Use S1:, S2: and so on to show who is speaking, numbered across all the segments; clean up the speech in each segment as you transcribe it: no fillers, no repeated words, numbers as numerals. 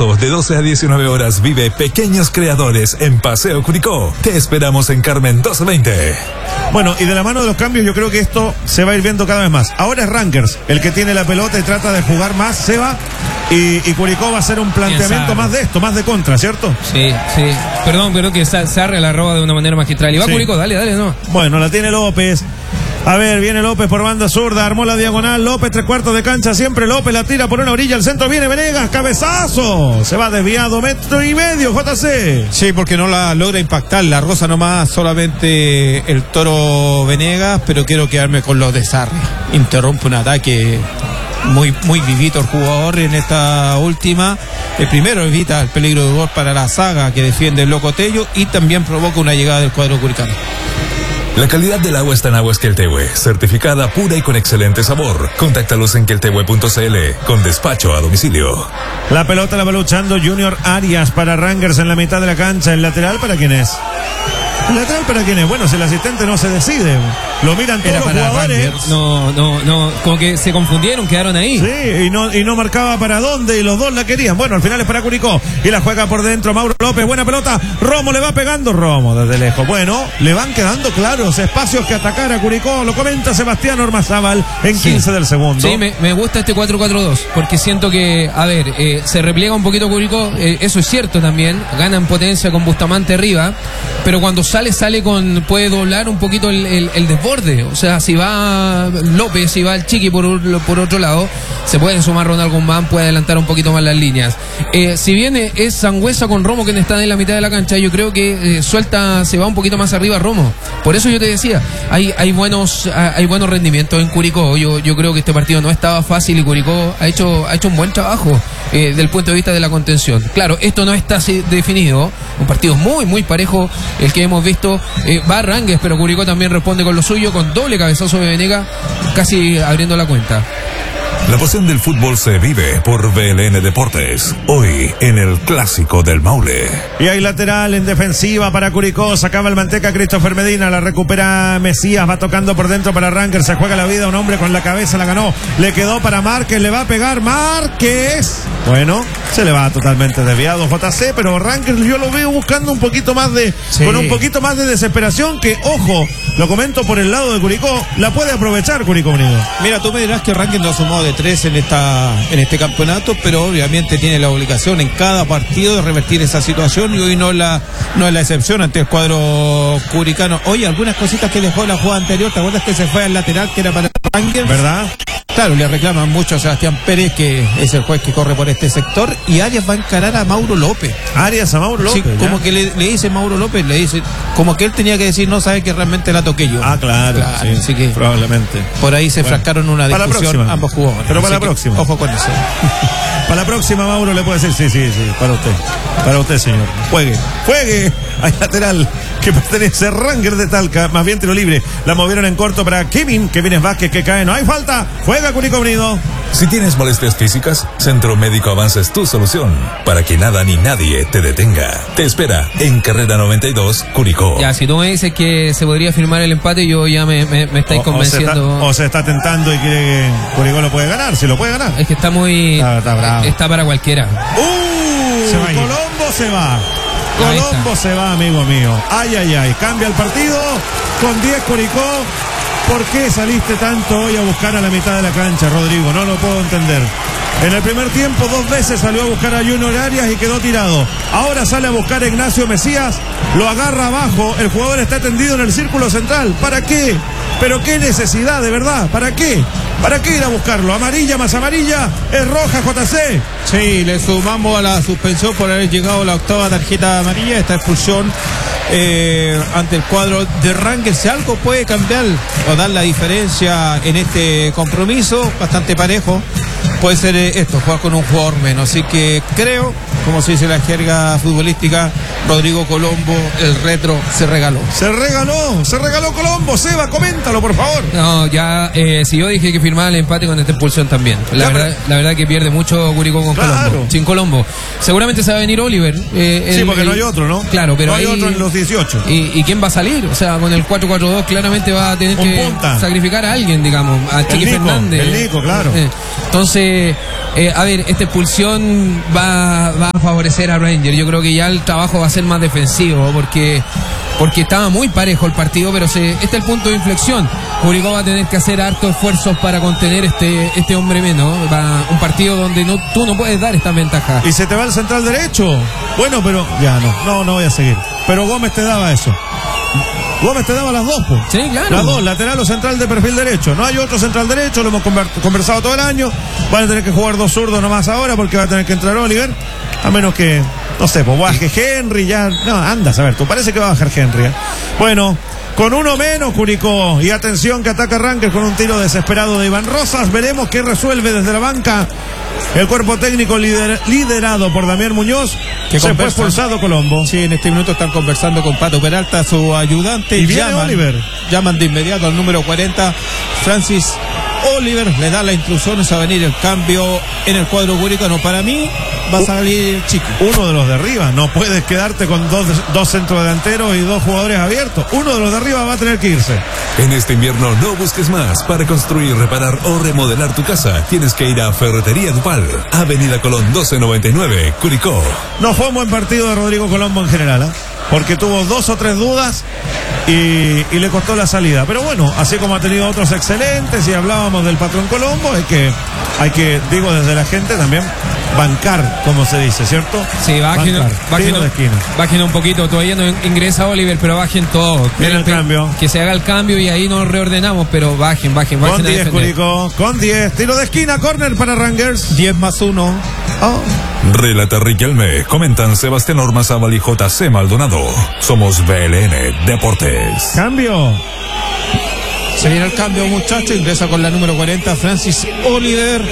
S1: agosto, de 12 a 19 horas, vive Pequeños Creadores en Paseo Curicó. Te esperamos en Carmen 1220.
S2: Bueno, y de la mano de los cambios, yo creo que esto se va a ir viendo cada vez más. Ahora es Rangers el que tiene la pelota y trata de jugar más, se va. Y Curicó va a hacer un planteamiento más de esto, más de contra, ¿cierto?
S3: Sí. Perdón, creo que Sarre la roba de una manera magistral. Y va Curicó, dale, no.
S2: Bueno, la tiene López. A ver, viene López por banda zurda, armó la diagonal, López 3/4 de cancha, siempre López la tira por una orilla, al centro viene Venegas, cabezazo, se va desviado, 1,5 metros, JC.
S4: Sí, porque no la logra impactar, la rosa nomás solamente el Toro Venegas, pero quiero quedarme con los de Sarri. Interrumpe un ataque muy vivito el jugador en esta última. El primero evita el peligro de gol para la saga que defiende el Loco Tello y también provoca una llegada del cuadro curicano.
S1: La calidad del agua está en Aguas Queltehue, certificada pura y con excelente sabor. Contáctalos en queltehue.cl con despacho a domicilio.
S2: La pelota la va luchando Junior Arias para Rangers en la mitad de la cancha. ¿El lateral para quién es? ¿El lateral para quién es? Bueno, si el asistente no se decide, lo miran todos los jugadores.
S3: Rangers. No, como que se confundieron, quedaron ahí.
S2: Sí, y no marcaba para dónde y los dos la querían. Bueno, al final es para Curicó y la juega por dentro Mauro López, buena pelota, Romo le va pegando, Romo desde lejos. Bueno, le van quedando claros espacios que atacar a Curicó, lo comenta Sebastián Ormazábal en 15 del segundo.
S3: Sí, me gusta este 4-4-2, porque siento que, se repliega un poquito Curicó, eso es cierto también, ganan potencia con Bustamante arriba, pero cuando sale puede doblar un poquito el desborde. O sea, si va López, si va el Chiqui por otro lado, se puede sumar Ronald Guzmán, puede adelantar un poquito más las líneas. Si bien es Sangüesa con Romo quien está en la mitad de la cancha, yo creo que se va un poquito más arriba Romo. Por eso yo te decía, hay buenos rendimientos en Curicó. Yo creo que este partido no estaba fácil y Curicó ha hecho un buen trabajo desde el punto de vista de la contención. Claro, esto no está definido, un partido muy parejo el que hemos visto. Va Rangers, pero Curicó también responde con lo suyo, con doble cabezazo de Venega, casi abriendo la cuenta.
S1: La pasión del fútbol se vive por BLN Deportes, hoy en el Clásico del Maule.
S2: Y hay lateral en defensiva para Curicó, sacaba el manteca Christopher Medina, la recupera Mesías, va tocando por dentro para Rangers, se juega la vida, un hombre con la cabeza la ganó, le quedó para Márquez, le va a pegar Márquez. Bueno, se le va totalmente desviado JC, pero Rangers yo lo veo buscando un poquito más con un poquito más de desesperación, que ojo, lo comento por el lado de Curicó, la puede aprovechar Curicó Unido.
S4: Mira, tú me dirás que Rangers no sumó de 3 en este campeonato, pero obviamente tiene la obligación en cada partido de revertir esa situación y hoy no es la excepción ante el cuadro curicano. Oye, algunas cositas que dejó la jugada anterior, ¿te acuerdas que se fue al lateral que era para Rangers?
S2: ¿Verdad?
S4: Claro, le reclaman mucho a Sebastián Pérez, que es el juez que corre por este sector, y Arias va a encarar a Mauro López.
S2: Arias a Mauro López.
S4: Sí, como que le dice Mauro López, le dice, como que él tenía que decir, no sabe que realmente la toqué yo.
S2: Ah, claro, sí,
S4: así que
S2: probablemente.
S4: Por ahí se frascaron una discusión ambos jugadores.
S2: Pero para la próxima.
S4: Ojo con eso.
S2: Para la próxima, Mauro le puede decir, sí, para usted, señor. Juegue. Hay lateral que pertenece a Rangers de Talca, más bien tiro libre. La movieron en corto para Kevin Vázquez, que cae, no hay falta. Juega Curicó Unido.
S1: Si tienes molestias físicas, Centro Médico Avanza es tu solución, para que nada ni nadie te detenga. Te espera en Carrera 92, Curicó.
S3: Ya, si tú me dices que se podría firmar el empate, yo ya me estáis convenciendo.
S2: O se está tentando y quiere que Curicó lo puede ganar, si lo puede ganar.
S3: Es que está muy...
S2: Está bravo.
S3: Está para cualquiera.
S2: Colombo se va. Colombo se va, amigo mío. Ay. Cambia el partido con 10 Curicó. ¿Por qué saliste tanto hoy a buscar a la mitad de la cancha, Rodrigo? No lo puedo entender. En el primer tiempo 2 veces salió a buscar a Junior Arias y quedó tirado. Ahora sale a buscar a Ignacio Mesías, lo agarra abajo, el jugador está tendido en el círculo central. ¿Para qué? ¿Pero qué necesidad, de verdad? ¿Para qué? ¿Para qué ir a buscarlo? Amarilla más amarilla, es roja, JC.
S4: Sí, le sumamos a la suspensión por haber llegado la 8ª tarjeta amarilla, esta expulsión ante el cuadro de Rangers. Si algo puede cambiar o dar la diferencia en este compromiso, bastante parejo, puede ser esto, jugar con un jugador menos. Así que creo, como se dice la jerga futbolística, Rodrigo Colombo, el retro, se regaló. Se regaló Colombo. Seba, coméntalo, por favor.
S3: No, ya, si yo dije que firmaba el empate con esta expulsión también. La verdad que pierde mucho Curicó con Colombo. Sin Colombo. Seguramente se va a venir Oliver.
S2: Sí, porque no hay otro, ¿no?
S3: Claro, pero
S2: no hay otro en los 18.
S3: ¿Y quién va a salir? O sea, con el 4-4-2 claramente va a tener que sacrificar a alguien, digamos. A Chiqui Fernández.
S2: El Nico, claro.
S3: Entonces, a ver, esta expulsión va a favorecer a Rangers. Yo creo que ya el trabajo va a ser más defensivo porque estaba muy parejo el partido, pero este es el punto de inflexión. Curicó va a tener que hacer hartos esfuerzos para contener este hombre menos. Un partido donde tú no puedes dar esta ventaja.
S2: Y se te va el central derecho. Bueno, pero ya no voy a seguir. Pero Gómez te daba eso. Gómez te daba las dos, pues.
S3: Sí, claro.
S2: Las dos, lateral o central de perfil derecho. No hay otro central derecho, lo hemos conversado todo el año. Van a tener que jugar dos zurdos nomás ahora porque va a tener que entrar Oliver. A menos que, no sé, pues baje Henry ya. No, andas a ver, tú parece que va a bajar Henry. Bueno, con uno menos Curicó. Y atención que ataca Rangers con un tiro desesperado de Iván Rosas. Veremos qué resuelve desde la banca el cuerpo técnico liderado por Damián Muñoz. Que se fue expulsado Colombo.
S4: Sí, en este minuto están conversando con Pato Peralta, su ayudante.
S2: Y viene Oliver.
S4: Llaman de inmediato al número 40, Francis Oliver. Le da las instrucciones a venir el cambio en el cuadro curicano. Para mí va a salir el Chico.
S2: Uno de los de arriba. No puedes quedarte con dos centrodelanteros y dos jugadores abiertos. Uno de los de arriba va a tener que irse.
S1: En este invierno no busques más. Para construir, reparar o remodelar tu casa, tienes que ir a Ferretería Dupal, Avenida Colón 1299, Curicó.
S2: No fue un buen partido de Rodrigo Colombo en general, porque tuvo 2 o 3 dudas y le costó la salida. Pero bueno, así como ha tenido otros excelentes, y hablábamos del patrón Colombo, hay que, digo, desde la gente también bancar, como se dice, ¿cierto?
S3: Sí, bajen un poquito. Todavía no ingresa Oliver, pero bajen todo.
S2: Viene el cambio.
S3: Que se haga el cambio y ahí nos reordenamos, pero bajen.
S2: Con 10, Curicó, con 10. Tiro de esquina, córner para Rangers.
S4: 10+1.
S1: Relata Riquelme, comentan Sebastián Ormazábal y JC Maldonado. Somos BLN Deportes.
S2: Cambio.
S4: Se viene el cambio, muchachos. Ingresa con la número 40 Francis Oliver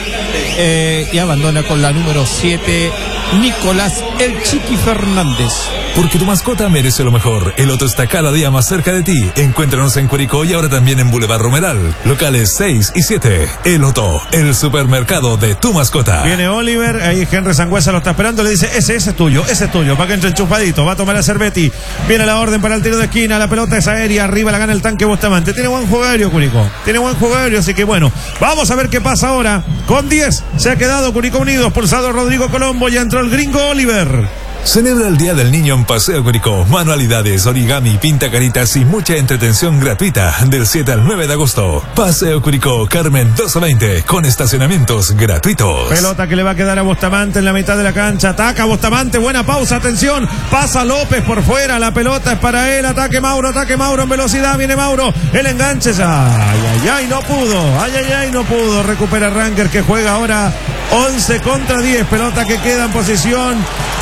S4: y abandona con la número 7 Nicolás El Chiqui Fernández.
S1: Porque tu mascota merece lo mejor. El Loto está cada día más cerca de ti. Encuéntranos en Curicó y ahora también en Boulevard Romeral. Locales 6 y 7. El Loto, el supermercado de tu mascota.
S2: Viene Oliver, ahí Henry Sangüesa lo está esperando. Le dice, ese es tuyo, para que entre enchufadito. Va a tomar a Cervetti. Viene la orden para el tiro de esquina. La pelota es aérea. Arriba la gana el tanque Bustamante. Tiene buen juego aéreo Curicó. Así que bueno, vamos a ver qué pasa ahora. Con 10 se ha quedado Curicó Unido. Expulsado Rodrigo Colombo. Ya entró el gringo Oliver.
S1: Celebra el Día del Niño en Paseo Curicó. Manualidades, origami, pinta caritas y mucha entretención gratuita del 7 al 9 de agosto. Paseo Curicó, Carmen 1220, con estacionamientos gratuitos.
S2: Pelota que le va a quedar a Bustamante en la mitad de la cancha. Ataca Bustamante, buena pausa, atención. Pasa López por fuera, la pelota es para él. Ataque Mauro en velocidad. Viene Mauro, el enganche. No pudo. Recupera Rangers, que juega ahora 11 contra 10. Pelota que queda en posición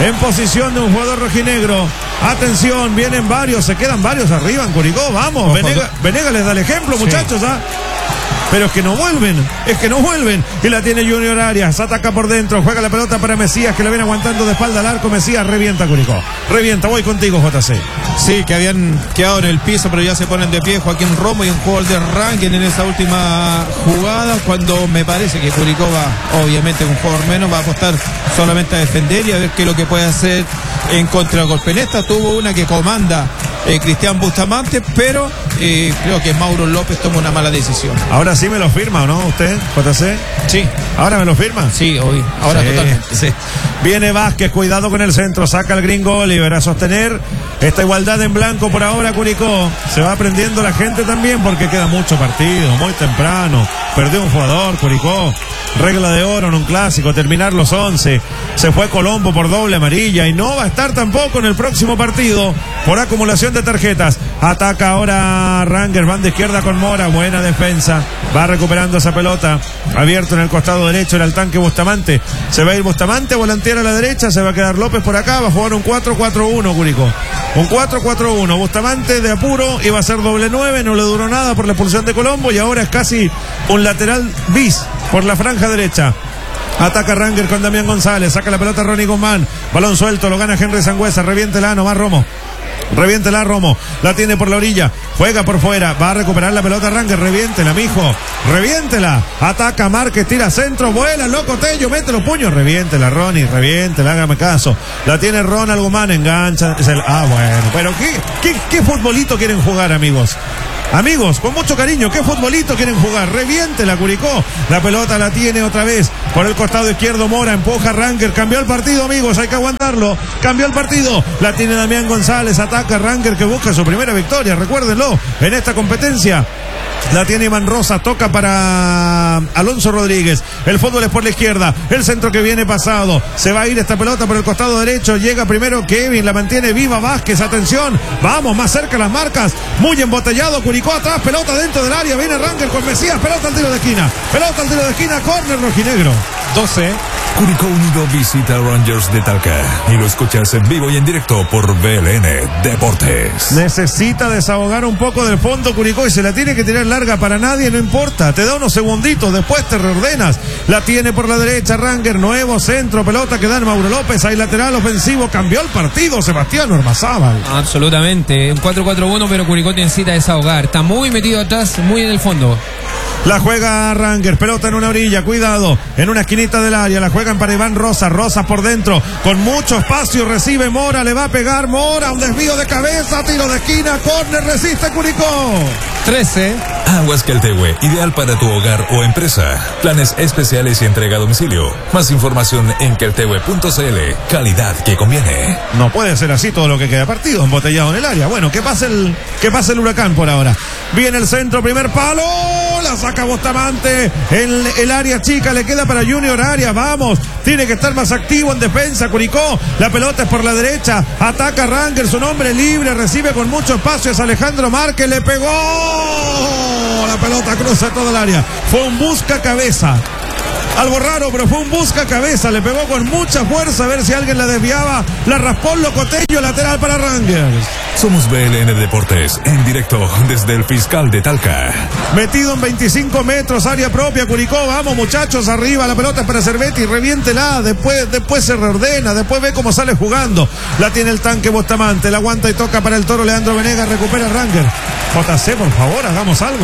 S2: de un jugador rojinegro. Atención, vienen varios, se quedan varios arriba en Curicó. Vamos, Venegas les da el ejemplo, muchachos, Pero es que no vuelven. Y la tiene Junior Arias. Ataca por dentro. Juega la pelota para Mesías, que la viene aguantando de espalda al arco. Mesías revienta Curicó. Voy contigo, JC.
S4: Sí, que habían quedado en el piso, pero ya se ponen de pie Joaquín Romo y un jugador de Rangers en esa última jugada. Cuando me parece que Curicó va, obviamente con un jugador menos, va a apostar solamente a defender y a ver qué es lo que puede hacer en contragolpe. En esta tuvo una que comanda Cristian Bustamante, pero creo que Mauro López toma una mala decisión.
S2: Ahora sí me lo firma, ¿o no usted, JC?
S4: Sí.
S2: ¿Ahora me lo firma?
S4: Sí, hoy. Ahora sí, totalmente.
S2: Sí. Viene Vázquez, cuidado con el centro, saca el gringo Oliver a sostener esta igualdad en blanco por ahora Curicó. Se va aprendiendo la gente también porque queda mucho partido, muy temprano. Perdió un jugador Curicó. Regla de oro en un clásico, terminar los 11. Se fue Colombo por doble amarilla y no va a estar tampoco en el próximo partido por acumulación de tarjetas. Ataca ahora Rangers, banda izquierda con Mora, buena defensa. Va recuperando esa pelota. Abierto en el costado derecho era el tanque Bustamante. Se va a ir Bustamante, volantear a la derecha, se va a quedar López por acá, va a jugar un 4-4-1 Curicó. Un 4-4-1, Bustamante de apuro, iba a ser doble 9, no le duró nada por la expulsión de Colombo y ahora es casi un lateral bis por la franja derecha. Ataca Rangers con Damián González, saca la pelota Ronnie Guzmán, balón suelto, lo gana Henry Sangüesa, reviéntela nomás Romo. La tiene por la orilla, juega por fuera, va a recuperar la pelota Rangers, reviéntela, mijo, reviéntela, ataca Márquez, tira centro, vuela, loco Tello, mete los puños, reviéntela Ronnie, reviéntela, hágame caso, la tiene Ronald Guzmán, engancha, bueno, pero ¿qué futbolito quieren jugar, amigos? Amigos, con mucho cariño, ¿qué futbolito quieren jugar? Reviente la Curicó. La pelota la tiene otra vez por el costado izquierdo Mora, empuja Ranger, cambió el partido, amigos, hay que aguantarlo. Cambió el partido, la tiene Damián González, ataca Ranger que busca su primera victoria, recuérdenlo, en esta competencia. La tiene Iván Rosa, toca para Alonso Rodríguez. El fútbol es por la izquierda. El centro que viene pasado. Se va a ir esta pelota por el costado derecho. Llega primero Kevin, la mantiene viva Vázquez. Atención, vamos más cerca las marcas. Muy embotellado Curicó atrás. Pelota dentro del área. Viene Ranger con Mesías. Pelota al tiro de esquina. Pelota al tiro de esquina. Córner rojinegro.
S4: 12.
S1: Curicó Unido visita a Rangers de Talca y lo escuchas en vivo y en directo por BLN Deportes.
S2: Necesita desahogar un poco del fondo Curicó y se la tiene que tirar larga para nadie, no importa, te da unos segunditos, después te reordenas. La tiene por la derecha Ranger, nuevo centro, pelota que da Mauro López, hay lateral ofensivo, cambió el partido Sebastián Ormazábal.
S3: Absolutamente, un 4-4-1, pero Curicó necesita desahogar, está muy metido atrás, muy en el fondo.
S2: La juega Ranger, pelota en una orilla, cuidado, en una esquinita del área, la juegan para Iván Rosa, Rosa por dentro, con mucho espacio, recibe Mora, le va a pegar Mora, un desvío de cabeza, tiro de esquina, córner, resiste Curicó.
S4: 13.
S1: Aguas Caltehue, ideal para tu hogar o empresa. Planes especiales y entrega a domicilio. Más información en caltehue.cl. Calidad que conviene.
S2: No puede ser así todo lo que queda partido, embotellado en el área. Bueno, que pase el Huracán por ahora. Viene el centro, primer palo, la saca Bustamante, en el área chica, le queda para Junior Arias, vamos, tiene que estar más activo en defensa Curicó, la pelota es por la derecha, ataca Ranger, su nombre libre, recibe con mucho espacio, es Alejandro Márquez, le pegó, la pelota cruza todo el área, fue un busca cabeza. Algo raro, pero fue un busca cabeza, le pegó con mucha fuerza a ver si alguien la desviaba, la raspó el locotello, lateral para Rangers.
S1: Somos BLN Deportes, en directo desde el Fiscal de Talca.
S2: Metido en 25 metros, área propia, Curicó, vamos muchachos, arriba, la pelota es para Cervetti, reviéntela, después se reordena, después ve cómo sale jugando, la tiene el tanque Bustamante, la aguanta y toca para el Toro Leandro Venegas, recupera Ranger. JC, por favor, hagamos algo.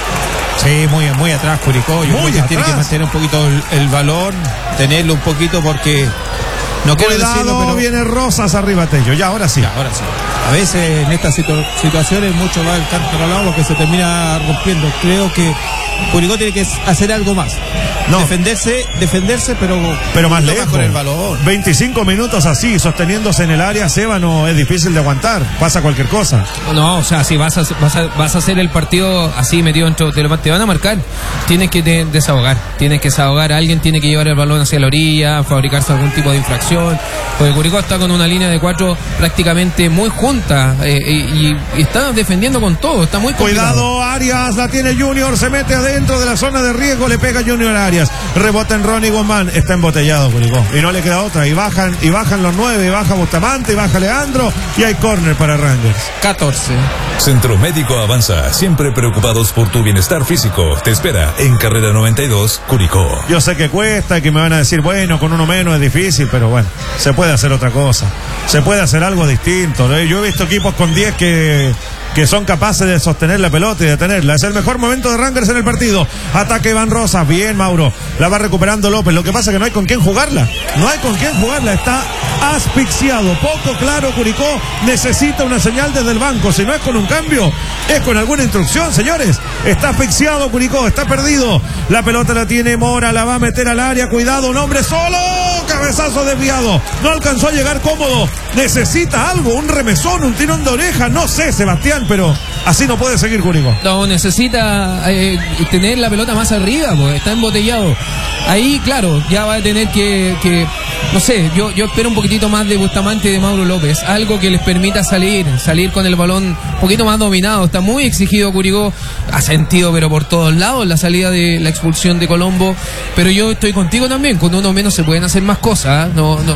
S4: Sí, muy atrás Curicó. Yo creo que tiene que mantener un poquito el balón, tenerlo un poquito porque no quiero decirlo, pero
S2: viene Rosas arriba Tello, ya ahora sí.
S4: Ahora sí. A veces en estas situaciones mucho va el cántaro al agua que se termina rompiendo. Creo que Curicó tiene que hacer algo más. No. Defenderse, pero más lejos con el balón.
S2: 25 minutos así, sosteniéndose en el área, Sébano, es difícil de aguantar. Pasa cualquier cosa.
S3: No, o sea, si vas a hacer el partido así metido dentro, te van a marcar. Tienes que desahogar. Alguien tiene que llevar el balón hacia la orilla, fabricarse algún tipo de infracción. Porque Curicó está con una línea de 4 prácticamente muy junta y está defendiendo con todo. Está muy complicado.
S2: Cuidado, Arias, la tiene Junior, se mete adentro de la zona de riesgo, le pega Junior Arias. Rebota en Ronnie Guzmán, está embotellado Curicó y no le queda otra, y bajan los 9, y baja Bustamante, y baja Leandro, y hay córner para Rangers.
S4: 14.
S1: Centro Médico Avanza, siempre preocupados por tu bienestar físico, te espera en Carrera 92, Curicó.
S2: Yo sé que cuesta y que me van a decir, bueno, con uno menos es difícil, pero bueno, se puede hacer otra cosa, se puede hacer algo distinto. Yo he visto equipos con 10 que son capaces de sostener la pelota y detenerla. Es el mejor momento de Rangers en el partido. Ataque Iván Rosas, bien Mauro, la va recuperando López, lo que pasa es que no hay con quién jugarla, está asfixiado, poco claro Curicó, necesita una señal desde el banco, si no es con un cambio, es con alguna instrucción, señores, está asfixiado Curicó, está perdido, la pelota la tiene Mora, la va a meter al área, cuidado, un hombre solo, cabezazo desviado, no alcanzó a llegar cómodo, necesita algo, un remesón, un tirón de oreja, no sé Sebastián, pero así no puede seguir Curicó.
S3: No, necesita tener la pelota más arriba, pues está embotellado. Ahí, claro, ya va a tener que no sé, yo espero un poquitito más de Bustamante y de Mauro López, algo que les permita salir con el balón un poquito más dominado. Está muy exigido Curicó, ha sentido pero por todos lados la salida de la expulsión de Colombo, pero yo estoy contigo también, con uno menos se pueden hacer más cosas,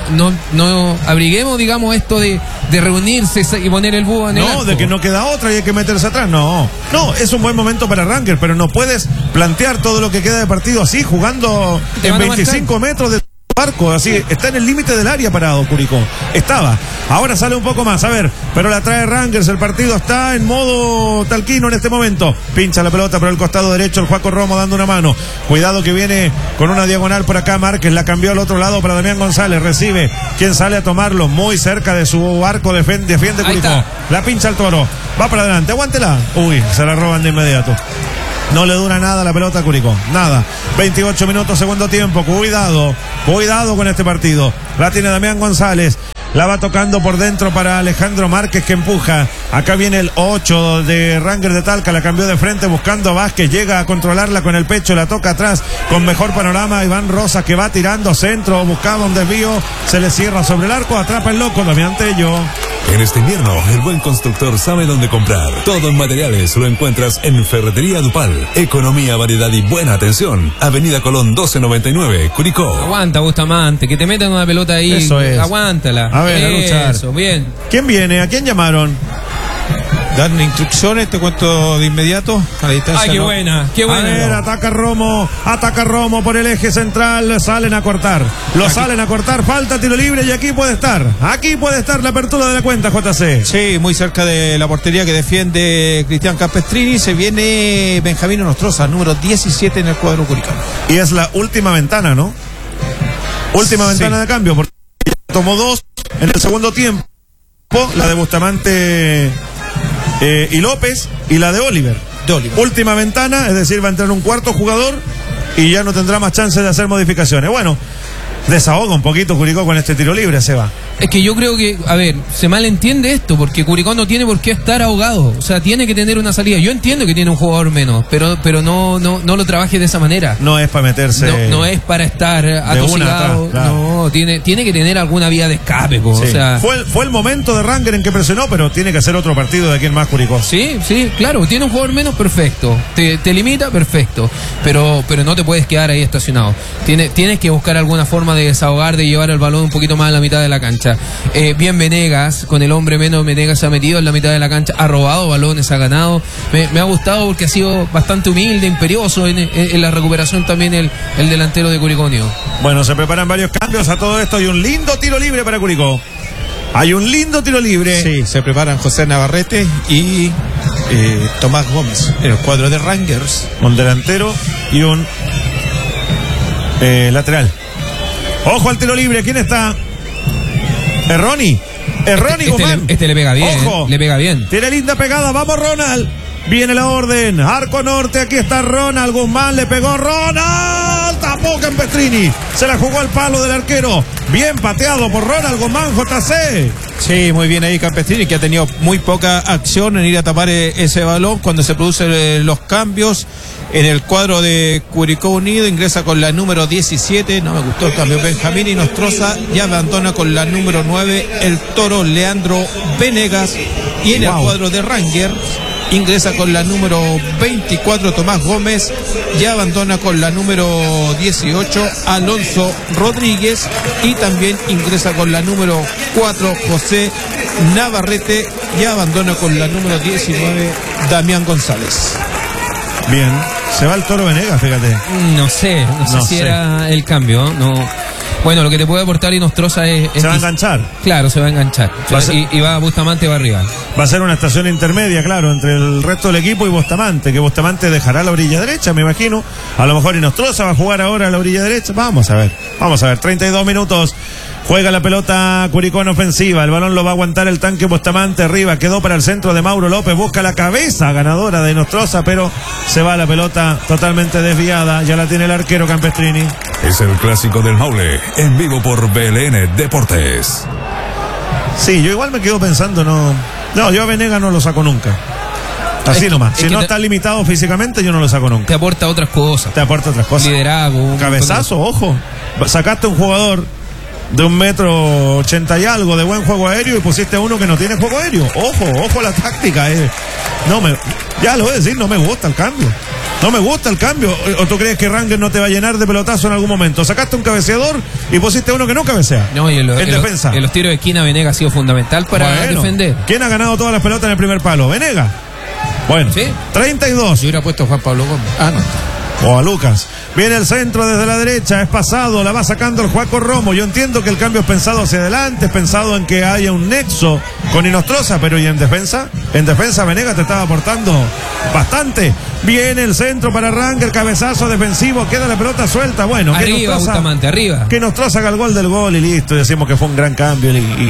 S3: no abriguemos, digamos, esto de reunirse y poner el búho en el arco.
S2: De que no queda otra y hay que meterse atrás, no, es un buen momento para Ranger, pero no puedes plantear todo lo que queda de partido así, jugando en 25 metros de arco, así, está en el límite del área parado Curicó, estaba, Ahora sale un poco más, a ver, pero la trae Rangers, el partido está en modo talquino en este momento. Pincha la pelota por el costado derecho el Juaco Romo dando una mano. Cuidado que viene con una diagonal por acá Márquez, la cambió al otro lado para Damián González, recibe, quien sale a tomarlo, muy cerca de su arco, defiende Curicó. La pincha el Toro, va para adelante, aguántela. Uy, se la roban de inmediato. No le dura nada la pelota a Curicó, nada. 28 minutos, segundo tiempo. Cuidado con este partido. La tiene Damián González. La va tocando por dentro para Alejandro Márquez que empuja. Acá viene el 8 de Rangers de Talca. La cambió de frente buscando a Vázquez. Llega a controlarla con el pecho. La toca atrás con mejor panorama. Iván Rosas que va tirando centro. Buscaba un desvío. Se le cierra sobre el arco. Atrapa el loco Damián Tello.
S1: En este invierno, el buen constructor sabe dónde comprar. Todo en materiales lo encuentras en Ferretería Dupal. Economía, variedad y buena atención. Avenida Colón 1299, Curicó.
S3: Aguanta, Bustamante, que te metan una pelota ahí.
S2: Eso es.
S3: Aguántala.
S2: A ver, a luchar.
S3: Eso, bien.
S2: ¿Quién viene? ¿A quién llamaron?
S4: Dan instrucciones, te cuento de inmediato. A la distancia.
S3: Ay, qué buena, qué buena.
S2: A ver, ataca Romo por el eje central, salen a cortar. Salen a cortar, falta tiro libre y aquí puede estar la apertura de la cuenta, JC.
S4: Sí, muy cerca de la portería que defiende Cristian Campestrini. Se viene Benjamín Nostroza, número 17 en el cuadro curicano.
S2: Y es la última ventana, ¿no? Última ventana de cambio, porque tomó 2 en el segundo tiempo. La de Bustamante y López y la de Oliver. Última ventana, es decir, va a entrar un cuarto jugador y ya no tendrá más chance de hacer modificaciones. Bueno, desahoga un poquito Curicó con este tiro libre, Seba.
S3: Es que yo creo que, a ver, se malentiende esto, porque Curicó no tiene por qué estar ahogado, o sea, tiene que tener una salida. Yo entiendo que tiene un jugador menos, pero no lo trabaje de esa manera.
S2: No es para meterse.
S3: No es para estar atosigado,
S2: claro.
S3: No, tiene que tener alguna vía de escape,
S2: Sí.
S3: o sea.
S2: Fue el momento de Rangers en que presionó, pero tiene que hacer otro partido de aquí en más Curicó.
S3: Sí, claro, tiene un jugador menos, perfecto. Te limita, perfecto. Pero no te puedes quedar ahí estacionado. Tienes que buscar alguna forma de desahogar, de llevar el balón un poquito más a la mitad de la cancha. Bien Venegas, con el hombre menos, Venegas se ha metido en la mitad de la cancha, ha robado balones, ha ganado. Me ha gustado porque ha sido bastante humilde, imperioso en la recuperación también el delantero de Curicó.
S2: Bueno, se preparan varios cambios a todo esto y un lindo tiro libre para Curicó. Hay un lindo tiro libre.
S4: Sí, se preparan José Navarrete y Tomás Gómez en el cuadro de Rangers.
S2: Un delantero y un lateral. Ojo al tiro libre, ¿quién está? Es Ronnie Guzmán.
S3: Este le pega bien.
S2: Ojo.
S3: Le pega bien.
S2: Tiene linda pegada, vamos Ronald. Viene la orden, arco norte, aquí está Ronald Guzmán, le pegó Ronald, tapó Campestrini, se la jugó al palo del arquero, bien pateado por Ronald Guzmán, JC.
S4: Sí, muy bien ahí Campestrini, que ha tenido muy poca acción en ir a tapar ese balón cuando se producen los cambios. En el cuadro de Curicó Unido ingresa con la número 17, no me gustó el cambio, Benjamín y Nostroza, y abandona con la número 9 el Toro Leandro Venegas, y en el cuadro de Rangers ingresa con la número 24 Tomás Gómez y abandona con la número 18 Alonso Rodríguez, y también ingresa con la número 4 José Navarrete y abandona con la número 19 Damián González.
S2: Bien, se va el Toro Venegas, fíjate.
S3: No sé si era el cambio, no. Bueno, lo que te puede aportar Nostroza es
S2: se va a enganchar.
S3: Claro, se va a enganchar. Y va Bustamante va arriba.
S2: Va a ser una estación intermedia, claro, entre el resto del equipo y Bustamante, que Bustamante dejará la orilla derecha, me imagino. A lo mejor Nostroza va a jugar ahora a la orilla derecha. Vamos a ver. 32 minutos. Juega la pelota Curicó en ofensiva. El balón lo va a aguantar el tanque Bustamante arriba. Quedó para el centro de Mauro López. Busca la cabeza ganadora de Nostroza, pero se va la pelota totalmente desviada. Ya la tiene el arquero Campestrini.
S1: Es el clásico del Maule, en vivo por BLN Deportes.
S2: Sí, yo igual me quedo pensando, no, yo a Venegas no lo saco nunca. Así nomás. Si no está limitado físicamente, yo no lo saco nunca.
S3: Te aporta otras cosas. Liderazgo.
S2: Cabezazo, ojo. Sacaste un jugador de 1,80 m y algo de buen juego aéreo y pusiste a uno que no tiene juego aéreo. Ojo la táctica. Ya lo voy a decir, no me gusta el cambio. ¿O tú crees que Rangers no te va a llenar de pelotazo en algún momento? Sacaste un cabeceador y pusiste a uno que no cabecea.
S3: No, y en
S2: defensa.
S3: En los tiros de esquina Venegas ha sido fundamental para defender.
S2: ¿Quién ha ganado todas las pelotas en el primer palo? Venegas. Bueno,
S3: ¿sí?
S2: 32.
S4: Yo hubiera puesto a Juan Pablo Gómez.
S2: O a Lucas. Viene el centro desde la derecha, es pasado, la va sacando el Juaco Romo. Yo entiendo que el cambio es pensado hacia adelante, es pensado en que haya un nexo con Inostroza, pero ¿y en defensa? En defensa Venegas te estaba aportando bastante. Viene el centro para Ranger, cabezazo defensivo, queda la pelota suelta. Bueno,
S3: arriba, Bustamante, arriba.
S2: Que Inostroza haga el gol del gol y listo. Decimos que fue un gran cambio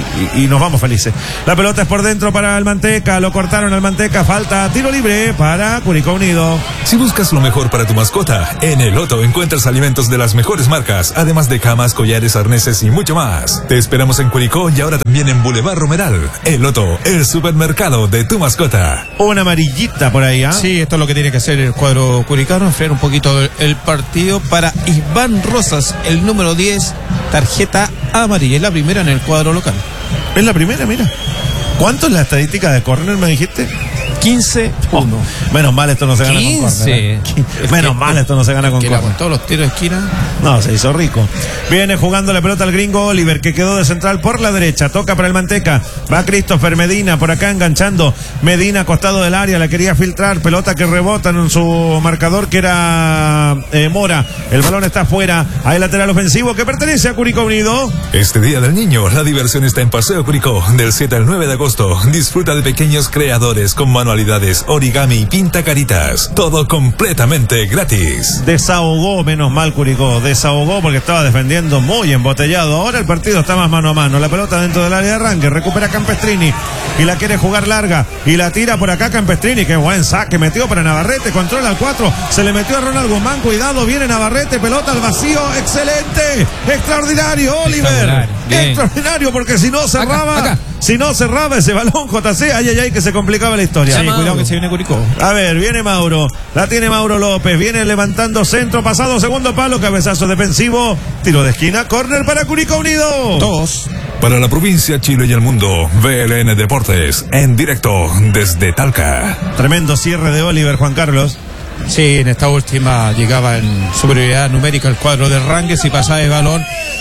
S2: y nos vamos felices. La pelota es por dentro para el Manteca, lo cortaron al Manteca, falta, tiro libre para Curicó Unido.
S1: Si buscas lo mejor para tu mascota, en El Loto encuentras alimentos de las mejores marcas, además de camas, collares, arneses y mucho más. Te esperamos en Curicó y ahora también en Boulevard Romeral. El Loto, el supermercado de tu mascota.
S2: Una amarillita por ahí, ¿ah?
S4: Sí, esto es lo que tiene que hacer el cuadro curicano, enfriar un poquito el partido para Iván Rosas, el número 10, tarjeta amarilla. Es la primera en el cuadro local.
S2: Es la primera, mira. ¿Cuánto es la estadística de córner, me dijiste?
S4: 15-1.
S2: Menos mal esto no se gana con córner. Menos mal esto no se gana con córner.
S4: Con todos los tiros de esquina.
S2: No, se hizo rico. Viene jugando la pelota el gringo Oliver, que quedó de central por la derecha. Toca para el Manteca. Va Christopher Medina por acá enganchando. Medina acostado del área, la quería filtrar. Pelota que rebota en su marcador, que era Mora. El balón está afuera. Hay lateral ofensivo que pertenece a Curicó Unido.
S1: Este Día del Niño, la diversión está en Paseo Curicó, del 7 al 9 de agosto. Disfruta de pequeños creadores con manualidades, origami y pinta caritas. Todo completamente gratis.
S2: Desahogó, menos mal Curicó. Desahogó porque estaba defendiendo muy embotellado. Ahora el partido está más mano a mano. La pelota dentro del área de arranque. Recupera Campestrini y la quiere jugar larga. Y la tira por acá Campestrini. Qué buen saque. Metió para Navarrete. Controla al 4. Se le metió a Ronald Guzmán. Cuidado. Viene Navarrete. Pelota al vacío. Excelente. Extraordinario, Oliver. Extraordinario porque si no cerraba. Acá. Si no cerraba ese balón, JC, ay, que se complicaba la historia.
S4: Sí, cuidado que se viene Curicó.
S2: A ver, viene Mauro. La tiene Mauro López. Viene levantando centro, pasado, segundo palo, cabezazo defensivo. Tiro de esquina, córner para Curicó Unido.
S4: 2.
S1: Para la provincia, Chile y el mundo, VLN Deportes, en directo desde Talca.
S2: Tremendo cierre de Oliver, Juan Carlos.
S4: Sí, en esta última llegaba en superioridad numérica el cuadro de Rangues y pasaba el balón.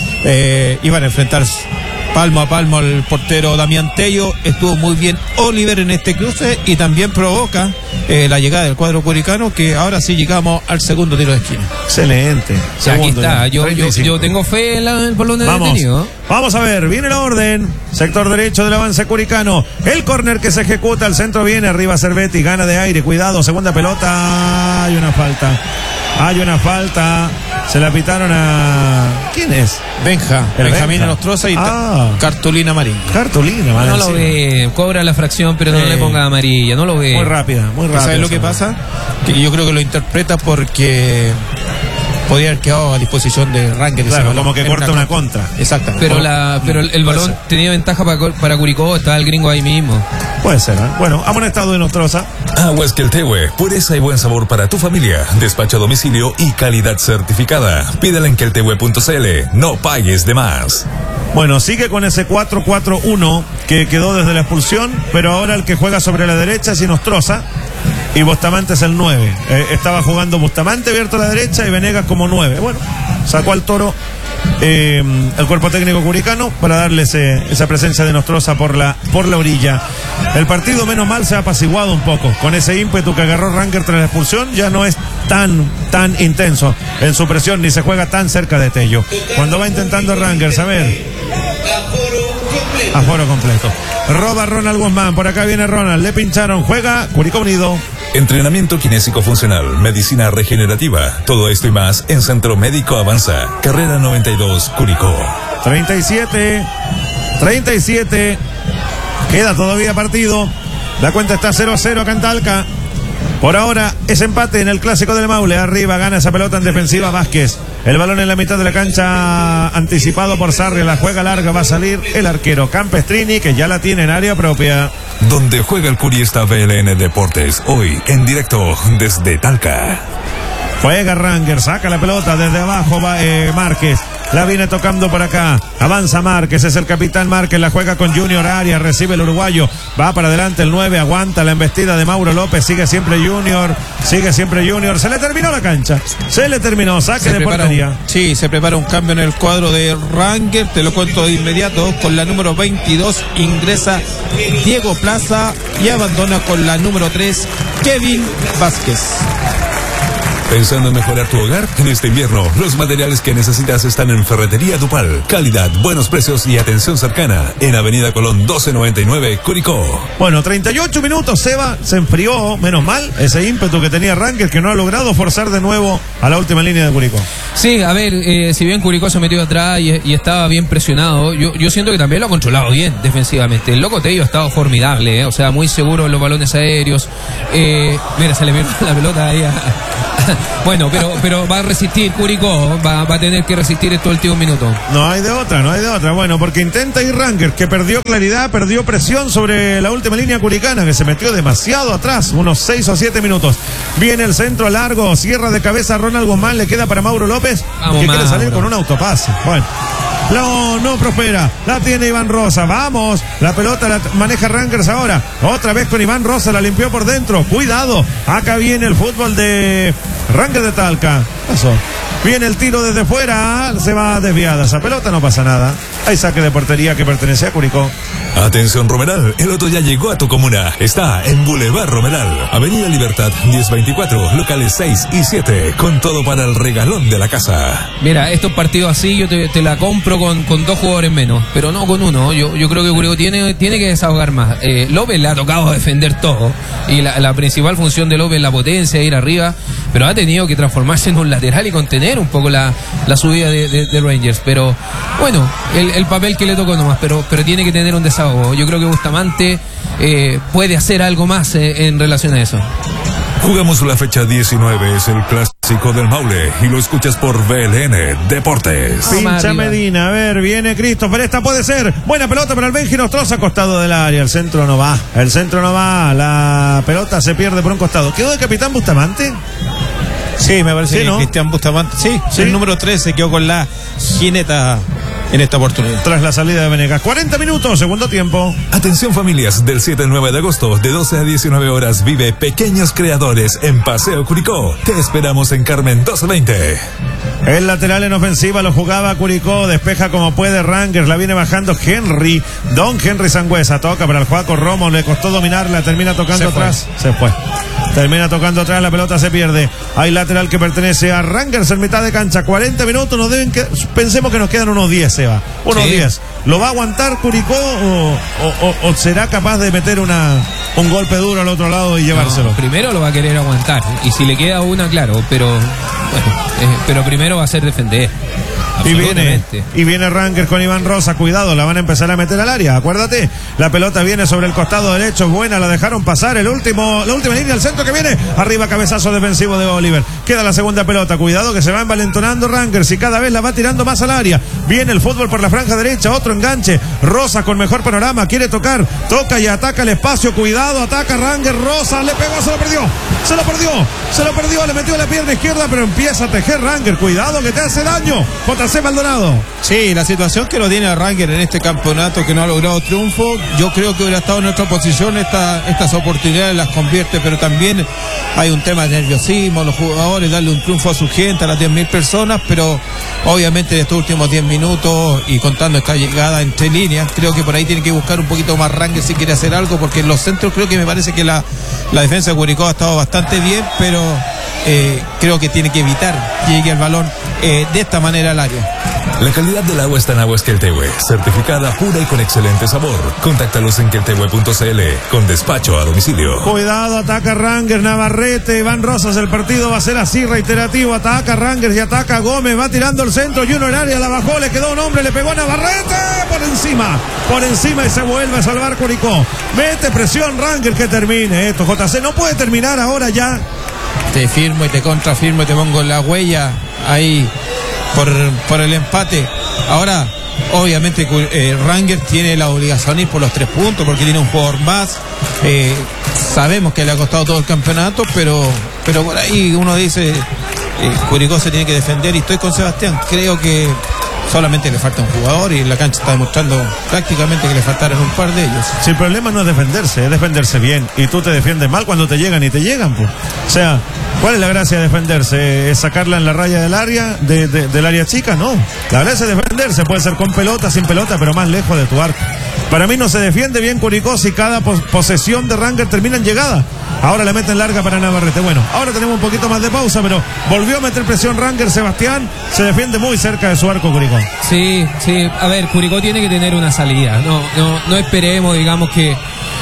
S4: Iban a enfrentarse palmo a palmo al portero Damián Tello. Estuvo muy bien Oliver en este cruce y también provoca la llegada del cuadro curicano, que ahora sí llegamos al segundo tiro de esquina.
S2: Excelente.
S3: Aquí está, yo tengo fe en el balón de detenido.
S2: Vamos a ver, viene la orden. Sector derecho del avance curicano. El córner que se ejecuta, al centro viene, arriba Cervetti, gana de aire, cuidado, segunda pelota. Hay una falta. Se la pitaron a... ¿Quién es?
S4: Benjamín Inostroza y cartulina amarilla.
S3: No lo ve, cobra la fracción, pero no le ponga amarilla, no lo ve.
S2: Muy rápida.
S4: ¿Sabes lo que pasa? Que yo creo que lo interpreta porque podía haber quedado a disposición de Rangel.
S2: Claro, como que corta una contra.
S4: Exactamente.
S3: Pero el balón tenía ventaja para Curicó, estaba el gringo ahí mismo.
S2: Puede ser, ¿eh? Bueno, amonestado de Inostroza.
S1: Aguas Queltehue, pureza y buen sabor para tu familia. Despacho a domicilio y calidad certificada. Pídela en queltehue.cl. No pagues de más.
S2: Bueno, sigue con ese 4-4-1 que quedó desde la expulsión, pero ahora el que juega sobre la derecha es Inostroza y Bustamante es el 9. Estaba jugando Bustamante abierto a la derecha y Venegas como 9. Bueno, sacó al Toro el cuerpo técnico curicano para darle esa presencia de Inostroza por la orilla. El partido, menos mal, se ha apaciguado un poco con ese ímpetu que agarró Ranger tras la expulsión. Ya no es tan intenso en su presión ni se juega tan cerca de Tello. Cuando va intentando Rangers, a ver, aforo completo. Roba Ronald Guzmán, por acá viene Ronald, le pincharon, juega Curicó Unido.
S1: Entrenamiento kinésico funcional, medicina regenerativa, todo esto y más en Centro Médico Avanza, carrera 92, Curicó.
S2: 37, queda todavía partido, la cuenta está 0-0 acá en Talca. Por ahora es empate en el Clásico del Maule. Arriba gana esa pelota en defensiva Vázquez. El balón en la mitad de la cancha anticipado por Sarri. La juega larga, va a salir el arquero Campestrini, que ya la tiene en área propia.
S1: Donde juega el Curi está VLN Deportes. Hoy en directo desde Talca.
S2: Juega Ranger, saca la pelota desde abajo, va Márquez. La viene tocando por acá. Avanza Márquez, es el capitán Márquez. La juega con Junior Arias, recibe el uruguayo. Va para adelante el 9, aguanta la embestida de Mauro López. Sigue siempre Junior. Se le terminó la cancha. Saque de portería.
S4: Se prepara un cambio en el cuadro de Ranger. Te lo cuento de inmediato. Con la número 22 ingresa Diego Plaza y abandona con la número 3 Kevin Vázquez.
S1: ¿Pensando en mejorar tu hogar? En este invierno, los materiales que necesitas están en Ferretería Dupal. Calidad, buenos precios y atención cercana. En Avenida Colón 1299, Curicó.
S2: Bueno, 38 minutos, Seba, se enfrió, menos mal, ese ímpetu que tenía Rangers, que no ha logrado forzar de nuevo a la última línea de Curicó.
S3: Sí, a ver, si bien Curicó se metió atrás y estaba bien presionado, yo siento que también lo ha controlado bien defensivamente. El Loco Tello ha estado formidable, o sea, muy seguro en los balones aéreos. Mira, se le vio la pelota ahí Bueno, pero va a resistir Curicó, va a tener que resistir estos últimos minutos.
S2: No hay de otra, bueno, porque intenta ir Rangers, que perdió claridad, perdió presión sobre la última línea curicana, que se metió demasiado atrás, unos 6 o 7 minutos. Viene el centro largo, cierra de cabeza Ronald Guzmán, le queda para Mauro López,
S3: vamos,
S2: que quiere salir con un autopase. Bueno. No prospera, la tiene Iván Rosa, vamos, la pelota la maneja Rangers ahora, otra vez con Iván Rosa, la limpió por dentro, cuidado, acá viene el fútbol de Rangers de Talca, pasó, viene el tiro desde fuera, se va desviada esa pelota, no pasa nada, hay saque de portería que pertenece a Curicó.
S1: Atención Romeral, el Loto ya llegó a tu comuna, está en Boulevard Romeral, Avenida Libertad 1024, locales 6 y 7, con todo para el regalón de la casa.
S3: Mira, estos partidos así yo te la compro con 2 jugadores menos, pero no con uno. Yo creo que Curicó tiene que desahogar más. López le ha tocado defender todo, y la principal función de López es la potencia, ir arriba, pero ha tenido que transformarse en un lateral y contener un poco la subida de Rangers. Pero bueno, el papel que le tocó nomás, pero tiene que tener un desahogo. Yo creo que Bustamante puede hacer algo más en relación a eso.
S1: Jugamos la fecha 19, es el clásico del Maule y lo escuchas por BLN Deportes.
S2: Pincha Medina, a ver, viene Christopher, esta puede ser, buena pelota para el Benji Nostroza, costado del área, el centro no va, la pelota se pierde por un costado. ¿Quedó de capitán Bustamante?
S4: Sí, me parece
S2: sí,
S4: que
S2: ¿no?
S4: Cristian Bustamante, sí, el número 13 quedó con la jineta en esta oportunidad.
S2: Tras la salida de Venegas. 40 minutos, segundo tiempo.
S1: Atención familias, del 7 al 9 de agosto, de 12 a 19 horas, vive Pequeños Creadores en Paseo Curicó. Te esperamos en Carmen 1220.
S2: El lateral en ofensiva lo jugaba Curicó, despeja como puede Rangers, la viene bajando Don Henry Sangüesa, toca para el Juaco Romo, le costó dominarla, termina tocando atrás, se fue. Termina tocando atrás, la pelota se pierde. Hay lateral que pertenece a Rangers en mitad de cancha. 40 minutos, pensemos que nos quedan unos 10, Seba. Unos 10. ¿Lo va a aguantar Curicó o será capaz de meter un golpe duro al otro lado y llevárselo?
S3: No, primero lo va a querer aguantar. Y si le queda una, claro, pero primero va a ser defender.
S2: Y viene Rangers con Iván Rosa, cuidado, la van a empezar a meter al área, acuérdate, la pelota viene sobre el costado derecho, buena, la dejaron pasar, la última línea, el centro que viene, arriba cabezazo defensivo de Oliver, queda la segunda pelota, cuidado que se va envalentonando Rangers y cada vez la va tirando más al área, viene el fútbol por la franja derecha, otro enganche, Rosa con mejor panorama, quiere tocar, toca y ataca el espacio, cuidado, ataca Rangers, Rosa, le pegó, se lo perdió, le metió la pierna izquierda, pero empieza a tejer Rangers, cuidado que te hace daño, JC Maldonado.
S4: Sí, la situación que lo tiene a Rangers en este campeonato, que no ha logrado triunfo, yo creo que hubiera estado en otra posición, estas oportunidades las convierte, pero también hay un tema de nerviosismo, los jugadores, darle un triunfo a su gente, a las 10.000 personas, pero obviamente en estos últimos 10 minutos y contando esta llegada entre líneas, creo que por ahí tiene que buscar un poquito más Rangers si quiere hacer algo, porque en los centros creo que me parece que la defensa de Curicó ha estado bastante bien, pero creo que tiene que evitar que llegue el balón de esta manera al área.
S1: La calidad del agua está en Aguas Queltehue, certificada pura y con excelente sabor. Contáctalos en queltehue.cl con despacho a domicilio.
S2: Cuidado, ataca Rangers, Navarrete, Iván Rosas, el partido va a ser así reiterativo, ataca Rangers y ataca Gómez, va tirando el centro y uno en área, la bajó, le quedó un hombre, le pegó a Navarrete, por encima y se vuelve a salvar Curicó. Mete presión Rangers, que termine esto, JC, no puede terminar ahora ya.
S4: Te firmo y te contrafirmo y te pongo la huella ahí por el empate. Ahora, obviamente, Rangers tiene la obligación de ir por los 3 puntos porque tiene un jugador más. Sabemos que le ha costado todo el campeonato, pero por ahí uno dice, Curicó se tiene que defender y estoy con Sebastián. Creo que solamente le falta un jugador y en la cancha está demostrando prácticamente que le faltaron un par de ellos.
S2: Si el problema no es defenderse bien, y tú te defiendes mal cuando te llegan pues. O sea, ¿cuál es la gracia de defenderse? ¿Es sacarla en la raya del área, del área chica? No, la gracia es defenderse, puede ser con pelota, sin pelota, pero más lejos de tu arco. Para mí no se defiende bien Curicó si cada posesión de Rangers termina en llegada. Ahora le meten larga para Navarrete. Bueno, ahora tenemos un poquito más de pausa, pero volvió a meter presión Rangers. Sebastián se defiende muy cerca de su arco Curicó.
S3: Sí, a ver, Curicó tiene que tener una salida. No esperemos, digamos, que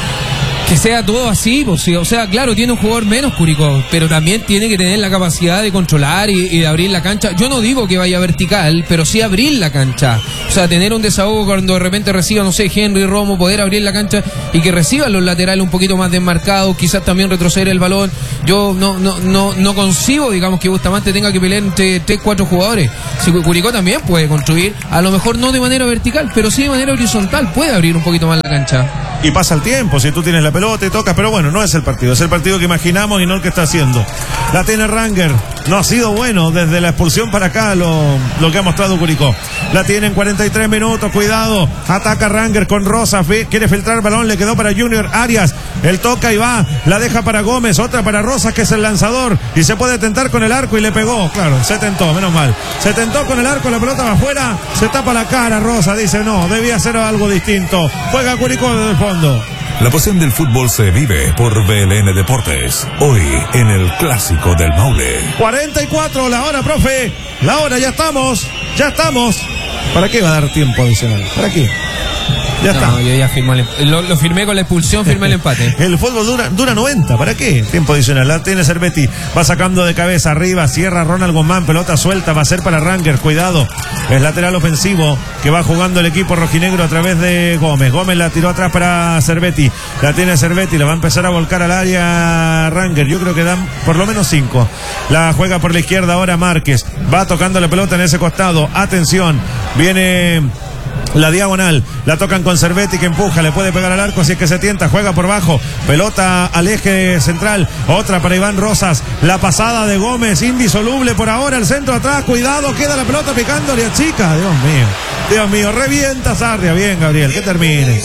S3: sea todo así, pues, o sea, claro, tiene un jugador menos Curicó, pero también tiene que tener la capacidad de controlar y de abrir la cancha. Yo no digo que vaya vertical, pero sí abrir la cancha. O sea, tener un desahogo cuando de repente reciba, no sé, Henry, Romo, poder abrir la cancha y que reciban los laterales un poquito más desmarcados, quizás también retroceder el balón. Yo no concibo, digamos, que Bustamante tenga que pelear entre 3-4 jugadores. Si Curicó también puede construir, a lo mejor no de manera vertical, pero sí de manera horizontal, puede abrir un poquito más la cancha.
S2: Y pasa el tiempo, si tú tienes la pelota y tocas, pero bueno, no es el partido que imaginamos y no el que está haciendo. La tiene Ranger, no ha sido bueno desde la expulsión para acá lo que ha mostrado Curicó. La tiene en 43 minutos, cuidado, ataca Ranger con Rosas, quiere filtrar el balón, le quedó para Junior Arias, él toca y va, la deja para Gómez, otra para Rosas que es el lanzador y se puede tentar con el arco y le pegó, claro, se tentó, menos mal, se tentó con el arco, la pelota va afuera, se tapa la cara Rosas, dice no, debía hacer algo distinto, juega Curicó desde el fondo.
S1: La pasión del fútbol se vive por BLN Deportes. Hoy en el Clásico del Maule.
S2: 44, la hora, profe. La hora, ya estamos. ¿Para qué va a dar tiempo adicional? ¿Para qué? Ya está.
S3: Yo ya firmé lo firmé con la expulsión, firmé el empate.
S2: El fútbol dura 90, ¿para qué? Tiempo adicional, la tiene Cervetti, va sacando de cabeza arriba, cierra Ronald Guzmán, pelota suelta, va a ser para Ranger, cuidado, es lateral ofensivo que va jugando el equipo rojinegro a través de Gómez la tiró atrás para Cervetti, la tiene Cervetti, la va a empezar a volcar al área Ranger, yo creo que dan por lo menos 5, la juega por la izquierda ahora Márquez, va tocando la pelota en ese costado, atención, viene la diagonal, la tocan con Cervetti que empuja, le puede pegar al arco si es que se tienta, juega por bajo, pelota al eje central, otra para Iván Rosas, la pasada de Gómez, indisoluble por ahora, el centro atrás, cuidado, queda la pelota picándole a chica, Dios mío, revienta Sarria, bien Gabriel, que termine,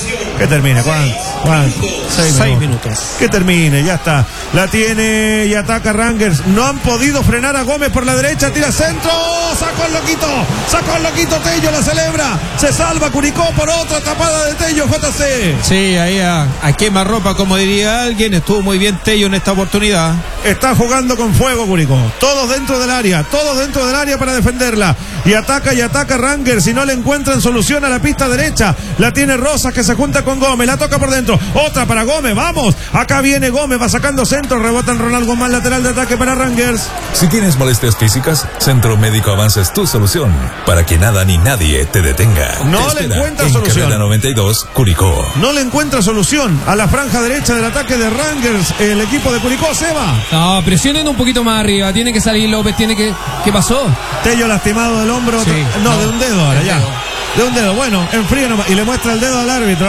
S2: ¿cuánto? 6 minutos. Que termine, ya está, la tiene y ataca Rangers, no han podido frenar a Gómez por la derecha, tira centro, sacó el loquito Tello, la celebra, se salva Curicó por otra tapada de Tello, JC.
S4: Sí, ahí a quemarropa, como diría alguien, estuvo muy bien Tello en esta oportunidad.
S2: Está jugando con fuego Curicó, todos dentro del área para defenderla, y ataca Rangers, si no le encuentran solución a la pista derecha, la tiene Rosas que se junta con Gómez, la toca por dentro, otra para Gómez, vamos, acá viene Gómez, va sacando centro, rebota en Ronald Guzmán, lateral de ataque para Rangers.
S1: Si tienes molestias físicas, Centro Médico Avance es tu solución, para que nada ni nadie te detenga.
S2: No le encuentra solución.
S1: Carrera 92, Curicó.
S2: No le encuentra solución a la franja derecha del ataque de Rangers, el equipo de Curicó, Seba.
S3: No, presionen un poquito más arriba, tiene que salir López, ¿qué pasó?
S2: Tello lastimado del hombro,
S3: sí,
S2: de un dedo ahora, ya. De un dedo, bueno, en frío nomás, y le muestra el dedo al árbitro,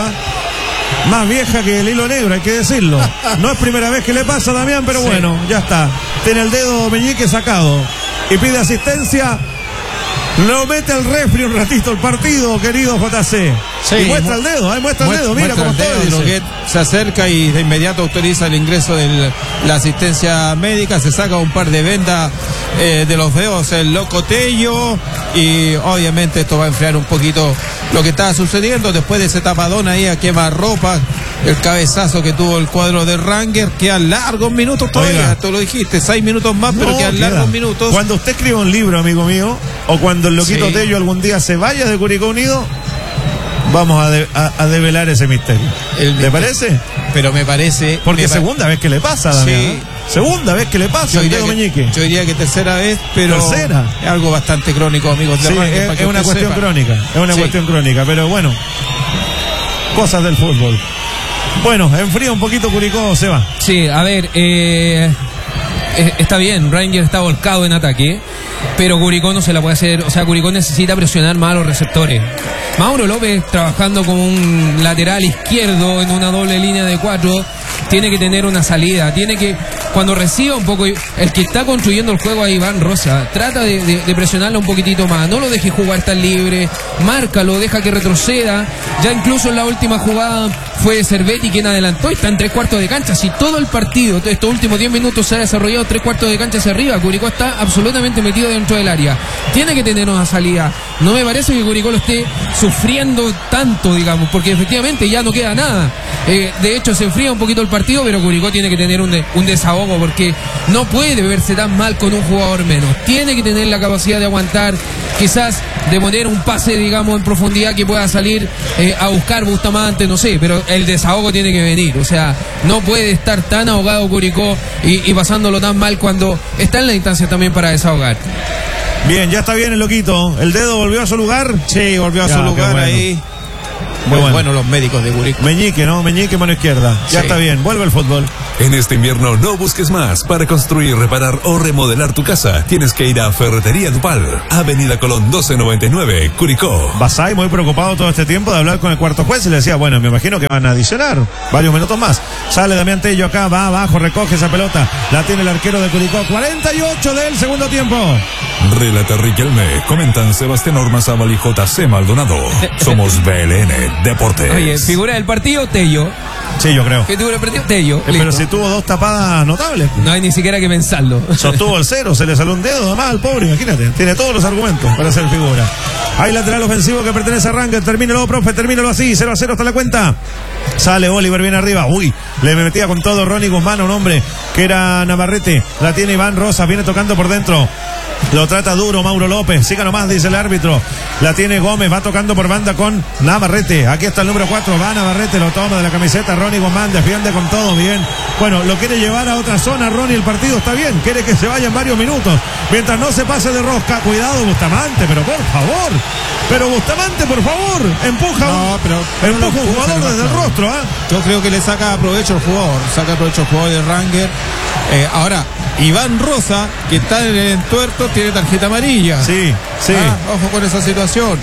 S2: Más vieja que el hilo negro, hay que decirlo. No es primera vez que le pasa, Damián, pero sí. Bueno, ya está. Tiene el dedo Meñique sacado y pide asistencia. Lo mete al refri un ratito el partido, querido JC. Sí, y muestra el dedo, mira cómo está.
S4: Droguet se acerca y de inmediato autoriza el ingreso de la asistencia médica, se saca un par de vendas de los dedos el loco Tello, y obviamente esto va a enfriar un poquito lo que está sucediendo después de ese tapadón ahí a quemarropa, el cabezazo que tuvo el cuadro de Ranger. Quedan largos minutos todavía. Oiga, tú lo dijiste, 6 minutos más, pero quedan largos minutos.
S2: Cuando usted escriba un libro, amigo mío, o cuando el loquito Tello algún día se vaya de Curicó Unido, vamos a develar ese misterio. ¿Le parece?
S4: Pero me parece...
S2: Porque es segunda vez que le pasa, Damián. Sí. Segunda vez que le pasa el dedo Meñique.
S4: Yo diría que tercera vez, pero...
S2: ¿Tercera?
S4: Es algo bastante crónico, amigos de Ranger.
S2: Es una cuestión crónica. Es una cuestión crónica, pero bueno. Cosas del fútbol. Bueno, enfría un poquito Curicó, se va.
S3: Sí, a ver, está bien, Ranger está volcado en ataque, pero Curicó no se la puede hacer, o sea, Curicó necesita presionar más a los receptores. Mauro López trabajando como un lateral izquierdo en una doble línea de 4, tiene que tener una salida, tiene que, cuando reciba un poco, el que está construyendo el juego a Iván Rosa, trata de presionarlo un poquitito más, no lo deje jugar tan libre, márcalo, deja que retroceda, ya incluso en la última jugada fue Cervetti quien adelantó y está en 3/4 de cancha. Si todo el partido, estos últimos 10 minutos se ha desarrollado 3/4 de cancha hacia arriba, Curicó está absolutamente metido dentro del área. Tiene que tener una salida. No me parece que Curicó lo esté sufriendo tanto, digamos, porque efectivamente ya no queda nada. De hecho se enfría un poquito el partido, pero Curicó tiene que tener un desahogo, porque no puede verse tan mal con un jugador menos. Tiene que tener la capacidad de aguantar, quizás de poner un pase, digamos, en profundidad que pueda salir a buscar Bustamante, no sé, pero el desahogo tiene que venir. O sea, no puede estar tan ahogado Curicó y pasándolo tan mal cuando está en la instancia también para desahogar.
S2: Bien, ya está bien el loquito. ¿El dedo volvió a su lugar?
S4: Sí, volvió a su lugar, bueno. Ahí. Muy bueno los médicos de Curicó.
S2: Meñique, ¿no? Meñique, mano izquierda. Ya está bien, vuelve el fútbol.
S1: En este invierno no busques más. Para construir, reparar o remodelar tu casa, tienes que ir a Ferretería Dupal, Avenida Colón 1299, Curicó.
S2: Basay muy preocupado todo este tiempo de hablar con el cuarto juez y le decía, bueno, me imagino que van a adicionar varios minutos más. Sale Damián Tello acá, va abajo, recoge esa pelota. La tiene el arquero de Curicó. 48 del segundo tiempo.
S1: Relata Riquelme, comentan Sebastián Ormazábal y JC Maldonado. Somos BLN Deportes.
S3: Oye, figura del partido, Tello.
S2: Sí, yo creo.
S3: Figura del partido, Tello.
S2: Pero si tuvo 2 tapadas notables.
S3: No hay ni siquiera que pensarlo.
S2: Sostuvo el 0, se le salió un dedo, además al pobre, imagínate. Tiene todos los argumentos para ser figura. Hay lateral ofensivo que pertenece a Rangel. Termínelo, profe, termínelo así. 0-0 hasta la cuenta. Sale Oliver bien arriba. Uy, le metía con todo Ronnie Guzmán, un hombre que era Navarrete. La tiene Iván Rosas, viene tocando por dentro. Lo trata duro Mauro López. Siga nomás, dice el árbitro. La tiene Gómez, va tocando por banda con Navarrete. Aquí está el número 4, va Navarrete, lo toma de la camiseta Ronnie Guzmán, defiende con todo, bien. Bueno, lo quiere llevar a otra zona Ronnie, el partido está bien, quiere que se vaya en varios minutos. Mientras no se pase de rosca, cuidado Bustamante, pero por favor. Pero Bustamante, por favor, empuja empuja un jugador desde el rostro, ¿eh?
S4: Yo creo que le saca provecho al jugador, de Ranger. Ahora, Iván Rosa, que está en el entuerto, tiene tarjeta amarilla.
S2: Sí.
S4: Ojo con esa situación.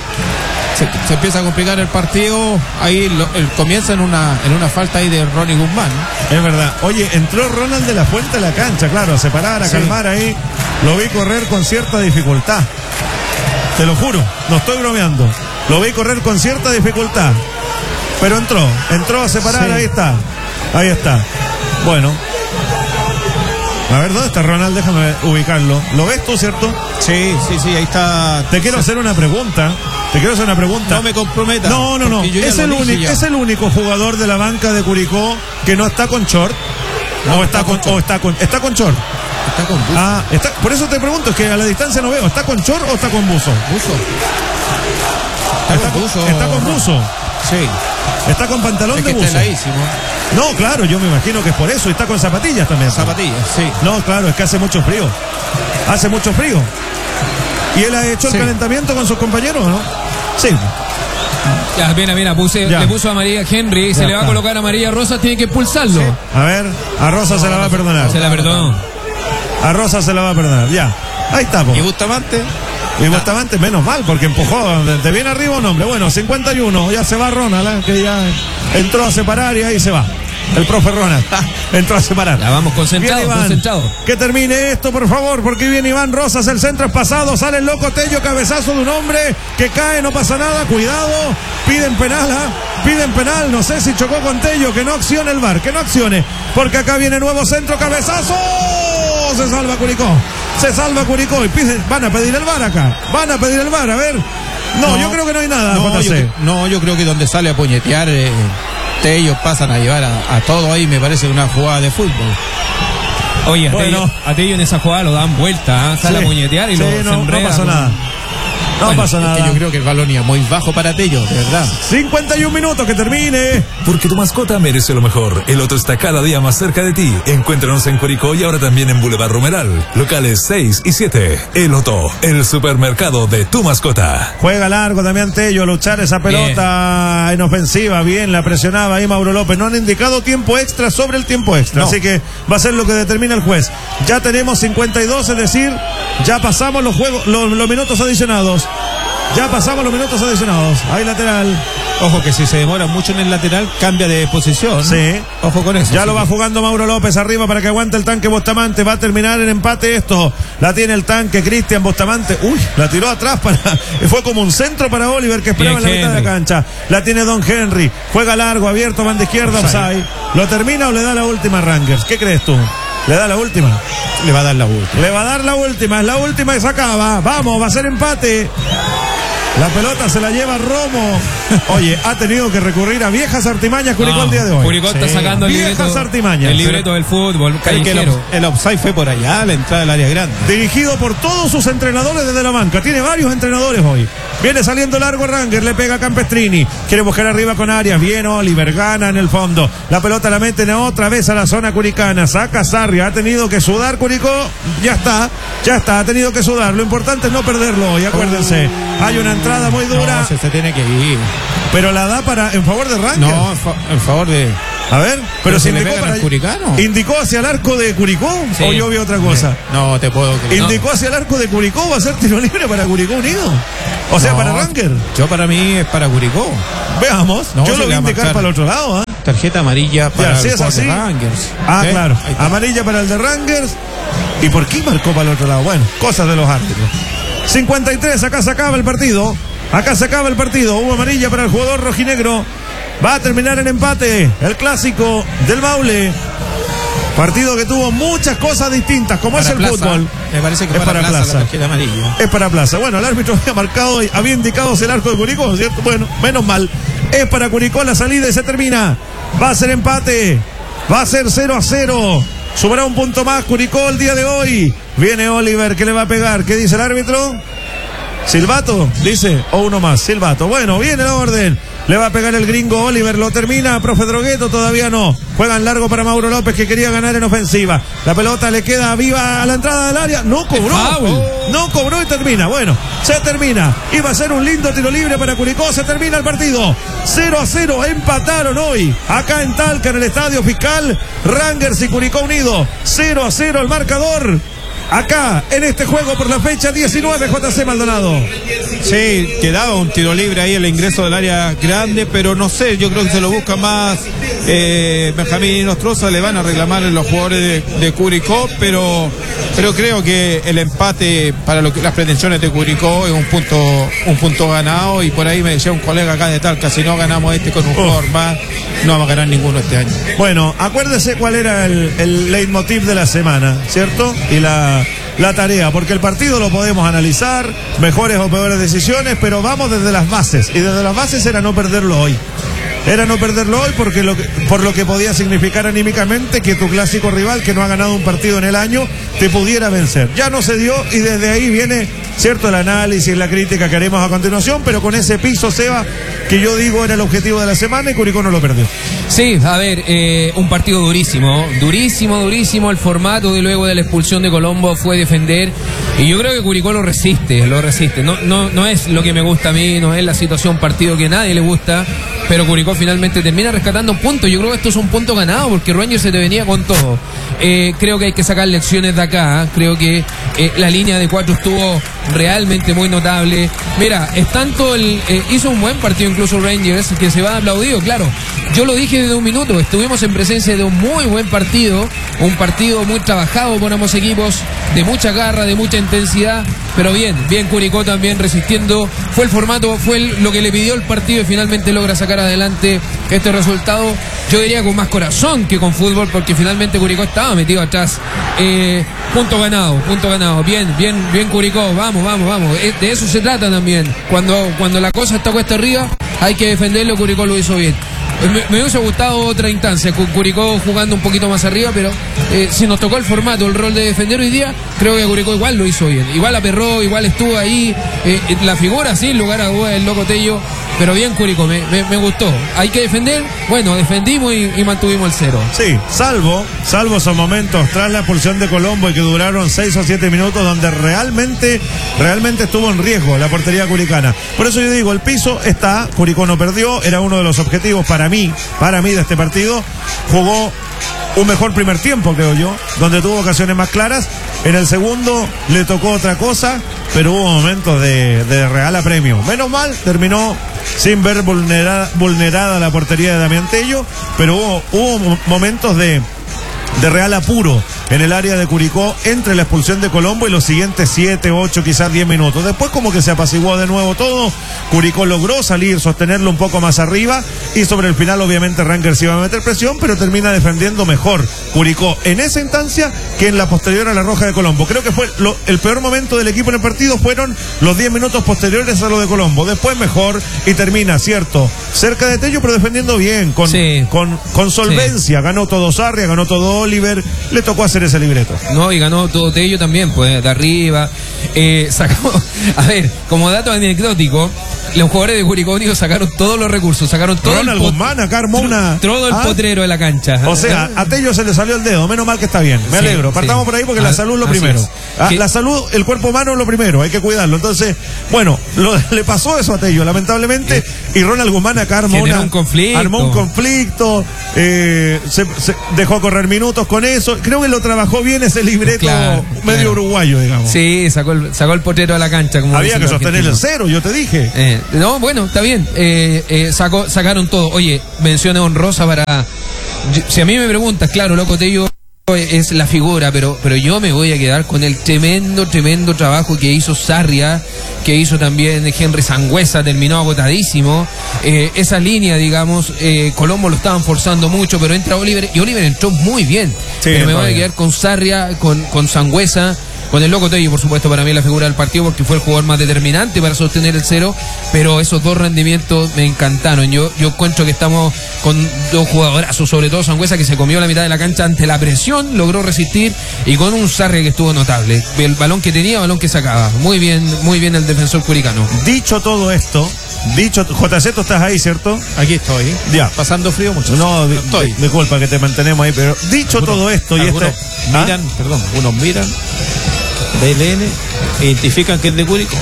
S4: Se empieza a complicar el partido. Ahí comienza en una falta ahí de Ronnie Guzmán.
S2: Es verdad. Oye, entró Ronald de la Fuente a la cancha, claro, a separar, a calmar ahí. Lo vi correr con cierta dificultad. Te lo juro, no estoy bromeando. Lo vi correr con cierta dificultad. Pero entró a separar, ahí está. Bueno. A ver, ¿dónde está Ronald? Déjame ubicarlo. ¿Lo ves tú, cierto?
S4: Sí, ahí está.
S2: Te quiero hacer una pregunta.
S4: No me comprometa.
S2: No. Es el único jugador de la banca de Curicó que no está con short. Está con short.
S4: Está con buzo.
S2: Por eso te pregunto, es que a la distancia no veo. ¿Está con short o está con buzo? Está con buzo.
S4: Sí.
S2: Está con pantalón de buzo. No, claro, yo me imagino que es por eso. Y está con zapatillas también.
S4: Zapatillas, sí.
S2: No, claro, es que hace mucho frío. ¿Y él ha hecho el calentamiento con sus compañeros, no? Sí.
S3: Ya, le puso a María Henry y se le va a colocar a María Rosa, tiene que expulsarlo. Sí.
S2: A ver, a Rosa se la va a perdonar.
S3: Se la perdonó.
S2: A Rosa se la va a perdonar, ya. Ahí está, po.
S4: ¿Y Bustamante?
S2: Menos mal, porque empujó de bien arriba un hombre. Bueno, 51, ya se va Ronald, que ya entró a separar y ahí se va. El profe Ronald entró a separar.
S3: Ya vamos, concentrado.
S2: Que termine esto, por favor, porque viene Iván Rosas, el centro es pasado, sale el loco Tello, cabezazo de un hombre que cae, no pasa nada, cuidado, piden penal, no sé si chocó con Tello, que no accione el VAR, porque acá viene nuevo centro, cabezazo, se salva Curicó y van a pedir el VAR acá, a ver. No, yo creo que no hay nada,
S4: yo creo que donde sale a puñetear ellos pasan a llevar a todo ahí, me parece una jugada de fútbol.
S3: Oye, a Tello en esa jugada lo dan vuelta, sale a puñetear y
S2: no pasa nada. No pasa nada.
S4: Es que yo creo que el balón iba muy bajo para Tello, de verdad.
S2: 51 minutos, que termine.
S1: Porque tu mascota merece lo mejor. El Loto está cada día más cerca de ti. Encuéntranos en Curicó y ahora también en Boulevard Romeral. Locales 6 y 7. El Loto, el supermercado de tu mascota.
S2: Juega largo también Tello a luchar esa pelota en ofensiva. Bien, la presionaba ahí Mauro López. No han indicado tiempo extra sobre el tiempo extra. Así que va a ser lo que determina el juez. Ya tenemos 52, es decir, ya pasamos los minutos adicionados. Hay lateral.
S4: Ojo que si se demora mucho en el lateral, cambia de posición.
S2: Sí.
S4: Ojo con eso.
S2: Ya lo va jugando Mauro López arriba para que aguante el tanque Bustamante. Va a terminar en empate esto. La tiene el tanque Cristian Bustamante. Uy, la tiró atrás fue como un centro para Oliver que esperaba en la mitad de la cancha. La tiene Don Henry. Juega largo, abierto, banda izquierda, offside. ¿Lo termina o le da la última a Rangers? ¿Qué crees tú? ¿Le da la última?
S4: Le va a dar la última.
S2: Le va a dar la última. Es la última y se acaba. Vamos, va a ser empate. La pelota se la lleva Romo. Oye, ha tenido que recurrir a viejas artimañas Curicó el día de hoy.
S3: Curicó está sacando el
S2: viejas artimañas.
S3: El libreto del fútbol.
S4: Que el offside fue por allá, la entrada del área grande.
S2: Dirigido por todos sus entrenadores desde la banca. Tiene varios entrenadores hoy. Viene saliendo largo Ranger, le pega a Campestrini. Quiere buscar arriba con Arias. Viene Oliver, gana en el fondo. La pelota la meten otra vez a la zona curicana. Saca Sarria. Ha tenido que sudar Curicó. Ya está. Ha tenido que sudar. Lo importante es no perderlo hoy, acuérdense. Hay una entrada muy dura.
S4: No, se tiene que ir.
S2: Pero la da en favor de Ranger.
S4: No, en favor de...
S2: A ver, pero
S4: se
S2: indicó
S4: para Curicano.
S2: ¿Indicó hacia el arco de Curicó? Sí. ¿O yo vi otra cosa?
S4: No, te puedo creer.
S2: ¿Indicó hacia el arco de Curicó? ¿Va a ser tiro libre para Curicó Unido? O sea, para Ranger.
S4: Yo para mí es para Curicó.
S2: Veamos. Yo lo voy a indicar para el otro lado.
S4: Tarjeta amarilla para
S2: el de
S4: Rangers.
S2: Claro. Amarilla para el de Rangers. ¿Y por qué marcó para el otro lado? Bueno, cosas de los árbitros. 53, acá se acaba el partido. Hubo amarilla para el jugador rojinegro. Va a terminar en empate el clásico del Maule. Partido que tuvo muchas cosas distintas, como es el fútbol.
S4: Me parece que es para Plaza. La tarjeta amarilla.
S2: Es para Plaza. Bueno, el árbitro había marcado y había indicado el arco de Curicó, ¿cierto? Bueno, menos mal. Es para Curicó la salida y se termina. Va a ser empate. Va a ser 0-0. Sumará un punto más Curicó el día de hoy. Viene Oliver, que le va a pegar. ¿Qué dice el árbitro? Silbato, dice, o uno más, silbato. Bueno, viene la orden. Le va a pegar el gringo Oliver, lo termina, profe Drogueto, todavía no. Juegan largo para Mauro López, que quería ganar en ofensiva. La pelota le queda viva a la entrada del área. No cobró y termina. Bueno, se termina. Iba a ser un lindo tiro libre para Curicó. Se termina el partido. 0-0, empataron hoy. Acá en Talca, en el Estadio Fiscal. Rangers y Curicó Unido. 0-0 el marcador. Acá, en este juego por la fecha 19, JC Maldonado.
S4: Sí, quedaba un tiro libre ahí el ingreso del área grande, pero no sé, yo creo que se lo busca más Benjamín y Nostroza, le van a reclamar los jugadores de Curicó, pero creo que el empate para las pretensiones de Curicó es un punto ganado, y por ahí me decía un colega acá de Talca, si no ganamos con un jugador más, no vamos a ganar ninguno este año.
S2: Bueno, acuérdese cuál era el leitmotiv de la semana, ¿cierto? Y la tarea, porque el partido lo podemos analizar, mejores o peores decisiones, pero vamos desde las bases, y desde las bases era no perderlo hoy. Porque por lo que podía significar anímicamente que tu clásico rival, que no ha ganado un partido en el año, te pudiera vencer. Ya no se dio, y desde ahí viene, cierto, el análisis, la crítica que haremos a continuación, pero con ese piso, Seba, que yo digo era el objetivo de la semana, y Curicó no lo perdió.
S3: Sí, a ver, un partido durísimo. El formato de luego de la expulsión de Colombo fue defender, y yo creo que Curicó lo resiste. No es lo que me gusta a mí, no es la situación partido que a nadie le gusta, pero Curicó finalmente termina rescatando un punto. Yo creo que esto es un punto ganado, porque Rangers se te venía con todo. Creo que hay que sacar lecciones de acá. Creo que la línea de 4 estuvo realmente muy notable. Mira, es tanto hizo un buen partido incluso Rangers, que se va aplaudido, claro. Yo lo dije desde un minuto, estuvimos en presencia de un muy buen partido, un partido muy trabajado por ambos equipos, de mucha garra, de mucha intensidad, pero bien Curicó también resistiendo. Fue el formato, fue lo que le pidió el partido, y finalmente logra sacar adelante este resultado, yo diría con más corazón que con fútbol, porque finalmente Curicó estaba metido atrás. Punto ganado. Bien Curicó, vamos. De eso se trata también. Cuando la cosa está cuesta arriba, hay que defenderlo. Curicó lo hizo bien. Me hubiese gustado otra instancia, con Curicó jugando un poquito más arriba, pero si nos tocó el formato, el rol de defender hoy día, creo que Curicó igual lo hizo bien. Igual aperró, igual estuvo ahí, la figura sí, en lugar a duda del Loco Tello, pero bien Curicó, me gustó. Hay que defender, bueno, defendimos y mantuvimos el 0.
S2: Sí, salvo esos momentos tras la expulsión de Colombo, y que duraron 6 o 7 minutos, donde realmente estuvo en riesgo la portería curicana. Por eso yo digo, el piso está, Curicó no perdió, era uno de los objetivos para mí de este partido. Jugó un mejor primer tiempo, creo yo, donde tuvo ocasiones más claras. En el segundo le tocó otra cosa, pero hubo momentos de real apremio. Menos mal, terminó sin ver vulnerada la portería de Damián Tello, pero hubo momentos de real apuro en el área de Curicó entre la expulsión de Colombo y los siguientes 7, 8, quizás 10 minutos. Después como que se apaciguó de nuevo todo. Curicó logró salir, sostenerlo un poco más arriba y sobre el final obviamente Rangers iba a meter presión, pero termina defendiendo mejor Curicó en esa instancia que en la posterior a la roja de Colombo. Creo que fue el peor momento del equipo en el partido fueron los 10 minutos posteriores a lo de Colombo. Después mejor y termina, cierto, cerca de Tello, pero defendiendo bien, con solvencia. Sí. Ganó todo Sarria, ganó todo Oliver, le tocó hacer ese libreto.
S3: No, y ganó todo Tello también, pues, de arriba. Sacó, a ver, como dato anecdótico, los jugadores de Curicó Unido sacaron todos los recursos, sacaron todo
S2: Ronald Guzmán acá armó
S3: todo el potrero de la cancha.
S2: O sea, a Tello se le salió el dedo, menos mal que está bien, me alegro. Partamos por ahí porque la salud es lo primero. La salud, el cuerpo humano es lo primero, hay que cuidarlo. Entonces, bueno, le pasó eso a Tello, lamentablemente, y Ronald Guzmán acá armó un conflicto, se dejó correr minutos con eso. Creo que lo trabajó bien ese libreto medio uruguayo, digamos.
S3: Sí, sacó el potrero a la cancha. Como
S2: había que sostener el cero, yo te dije.
S3: No, bueno, está bien. Sacaron todo. Oye, mención honrosa para... Si a mí me preguntas, claro, loco, Tello es la figura, pero yo me voy a quedar con el tremendo trabajo que hizo Sarria, que hizo también Henry Sangüesa, terminó agotadísimo. Esa línea, digamos, Colombo lo estaban forzando mucho, pero entra Oliver, y Oliver entró muy bien. Sí, pero me voy a quedar con Sarria, con Sangüesa, con el loco Tello, por supuesto, para mí la figura del partido, porque fue el jugador más determinante para sostener el cero, pero esos dos rendimientos me encantaron. Yo encuentro que estamos con dos jugadorazos, sobre todo Sangüesa, que se comió la mitad de la cancha ante la presión, logró resistir, y con un Sarria que estuvo notable. El balón que tenía, balón que sacaba. Muy bien el defensor curicano.
S2: Dicho todo esto, JC, tú estás ahí, ¿cierto?
S4: Aquí estoy.
S2: Ya.
S4: Pasando frío mucho.
S2: No, estoy. Disculpa que te mantenemos ahí, pero dicho todo esto y
S4: unos miran BLN, identifican que es de Curicó.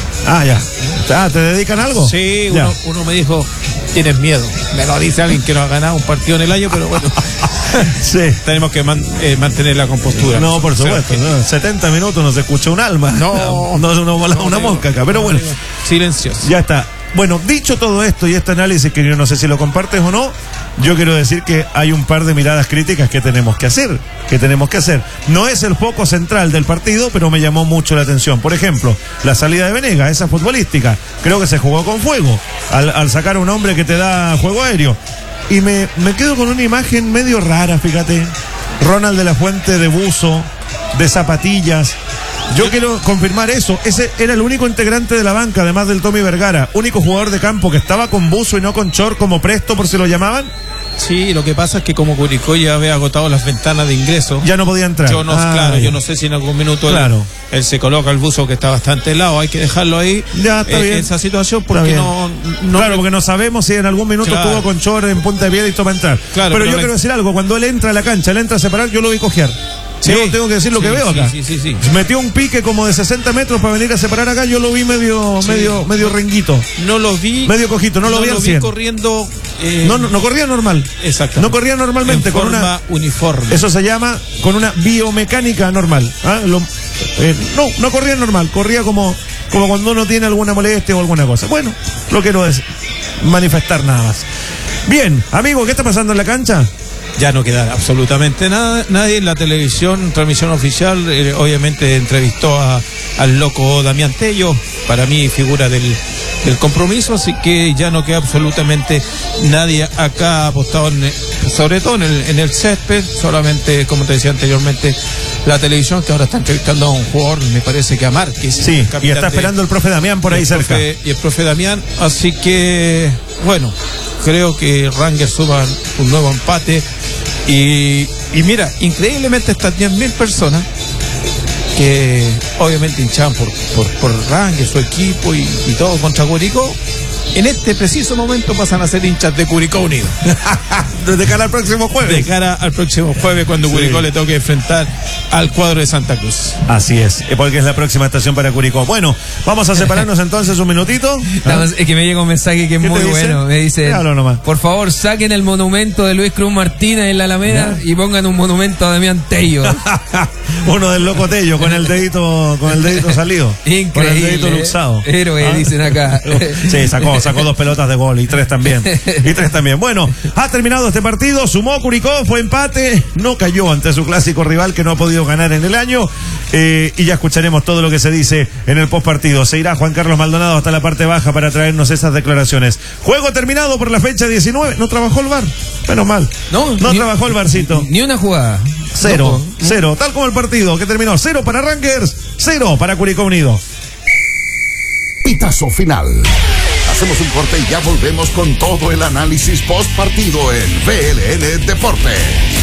S2: Ya. ¿Te dedican algo?
S4: Sí, uno me dijo, tienes miedo. Me lo dice alguien que no ha ganado un partido en el año, pero bueno.
S2: Sí.
S4: Tenemos que mantener la compostura.
S2: No, por supuesto. 70 minutos no se escucha un alma. No volaba una mosca acá, pero bueno.
S4: Silencioso.
S2: Ya está. Bueno, dicho todo esto y este análisis que yo no sé si lo compartes o no, yo quiero decir que hay un par de miradas críticas que tenemos que hacer. No es el foco central del partido, pero me llamó mucho la atención. Por ejemplo, la salida de Venegas, esa futbolística, creo que se jugó con fuego al sacar a un hombre que te da juego aéreo. Y me quedo con una imagen medio rara, fíjate. Ronald de la Fuente de buzo, de zapatillas. Yo quiero confirmar eso. Ese era el único integrante de la banca, además del Tommy Vergara. Único jugador de campo que estaba con buzo y no con short, como Presto, por si lo llamaban.
S4: Sí, lo que pasa es que como Curicó ya había agotado las ventanas de ingreso,
S2: ya no podía entrar.
S4: Yo no sé si en algún minuto él se coloca el buzo, que está bastante helado, hay que dejarlo ahí.
S2: Ya está bien.
S4: Esa situación, porque
S2: porque no sabemos si en algún minuto estuvo con short en punta de piedra y toma entrar. Claro, pero yo quiero decir algo, cuando él entra a la cancha, él entra a separar, yo lo vi cojear. Sí, yo tengo que decir lo que veo acá.
S4: Sí.
S2: Metió un pique como de 60 metros para venir a separar acá. Yo lo vi medio renguito.
S4: No lo vi.
S2: Medio cojito, no lo vi al 100.
S4: Corriendo.
S2: No corría normal.
S4: Exacto.
S2: No corría normalmente.
S4: En forma uniforme.
S2: Eso se llama con una biomecánica normal. No corría normal. Corría como cuando uno tiene alguna molestia o alguna cosa. Bueno, lo quiero manifestar nada más. Bien, amigo, ¿qué está pasando en la cancha?
S4: Ya no queda absolutamente nada, nadie en la televisión, transmisión oficial, obviamente entrevistó al loco Damián Tello, para mí figura del compromiso, así que ya no queda absolutamente nadie acá apostado sobre todo en el césped, solamente, como te decía anteriormente, la televisión, que ahora está entrevistando a un jugador, me parece que a Márquez.
S2: Sí, y está esperando el profe Damián por ahí cerca.
S4: Y el profe Damián, así que, bueno, creo que Rangers suma un nuevo empate. Y mira, increíblemente estas 10.000 personas que obviamente hinchaban por Rangers, su equipo y todo contra Curicó, en este preciso momento pasan a ser hinchas de Curicó Unido.
S2: De cara al próximo jueves.
S4: De cara al próximo jueves, cuando Curicó le toque enfrentar al cuadro de Santa Cruz.
S2: Así es, porque es la próxima estación para Curicó. Bueno, vamos a separarnos entonces un minutito.
S3: Es que me llega un mensaje que es muy bueno. Me dice, por favor, saquen el monumento de Luis Cruz Martínez en la Alameda y pongan un monumento a Damián Tello.
S2: Uno del loco Tello con el dedito salido.
S3: Increíble.
S2: Con el dedito luxado.
S3: Héroe, dicen acá.
S2: Sí, sacó sacó 2 pelotas de gol y 3 también. Bueno, ha terminado este partido, sumó Curicó, fue empate, no cayó ante su clásico rival que no ha podido ganar en el año. Y ya escucharemos todo lo que se dice en el postpartido. Se irá Juan Carlos Maldonado hasta la parte baja para traernos esas declaraciones. Juego terminado por la fecha 19. No trabajó el VAR. Menos mal. No trabajó el VARcito.
S3: Ni una jugada.
S2: Cero. Tal como el partido que terminó. 0 para Rangers, 0 para Curicó Unido.
S5: Pitazo final. Hacemos un corte y ya volvemos con todo el análisis post partido en VLN Deportes.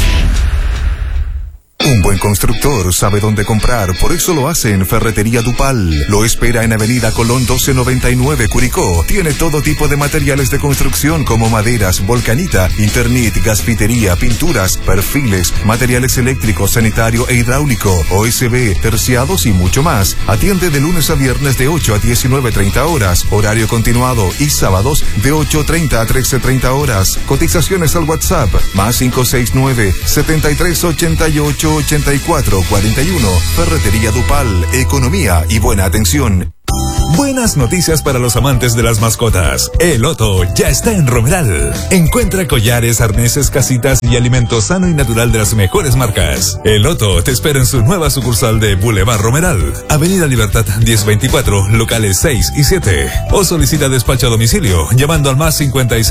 S5: Un buen constructor sabe dónde comprar, por eso lo hace en Ferretería Dupal. Lo espera en Avenida Colón 1299, Curicó. Tiene todo tipo de materiales de construcción como maderas, volcanita, Internit, gasfitería, pinturas, perfiles, materiales eléctricos, sanitario e hidráulico, OSB, terciados y mucho más. Atiende de lunes a viernes de 8 a 19:30 horas, horario continuado, y sábados de 8:30 a 13:30 horas. Cotizaciones al WhatsApp, más 569-7388-8441. Ferretería Dupal, economía y buena atención.
S1: Buenas noticias para los amantes de las mascotas. El Otto ya está en Romeral. Encuentra collares, arneses, casitas y alimento sano y natural de las mejores marcas. El Otto te espera en su nueva sucursal de Boulevard Romeral, Avenida Libertad 1024, locales 6 y 7. O solicita despacho a domicilio llamando al más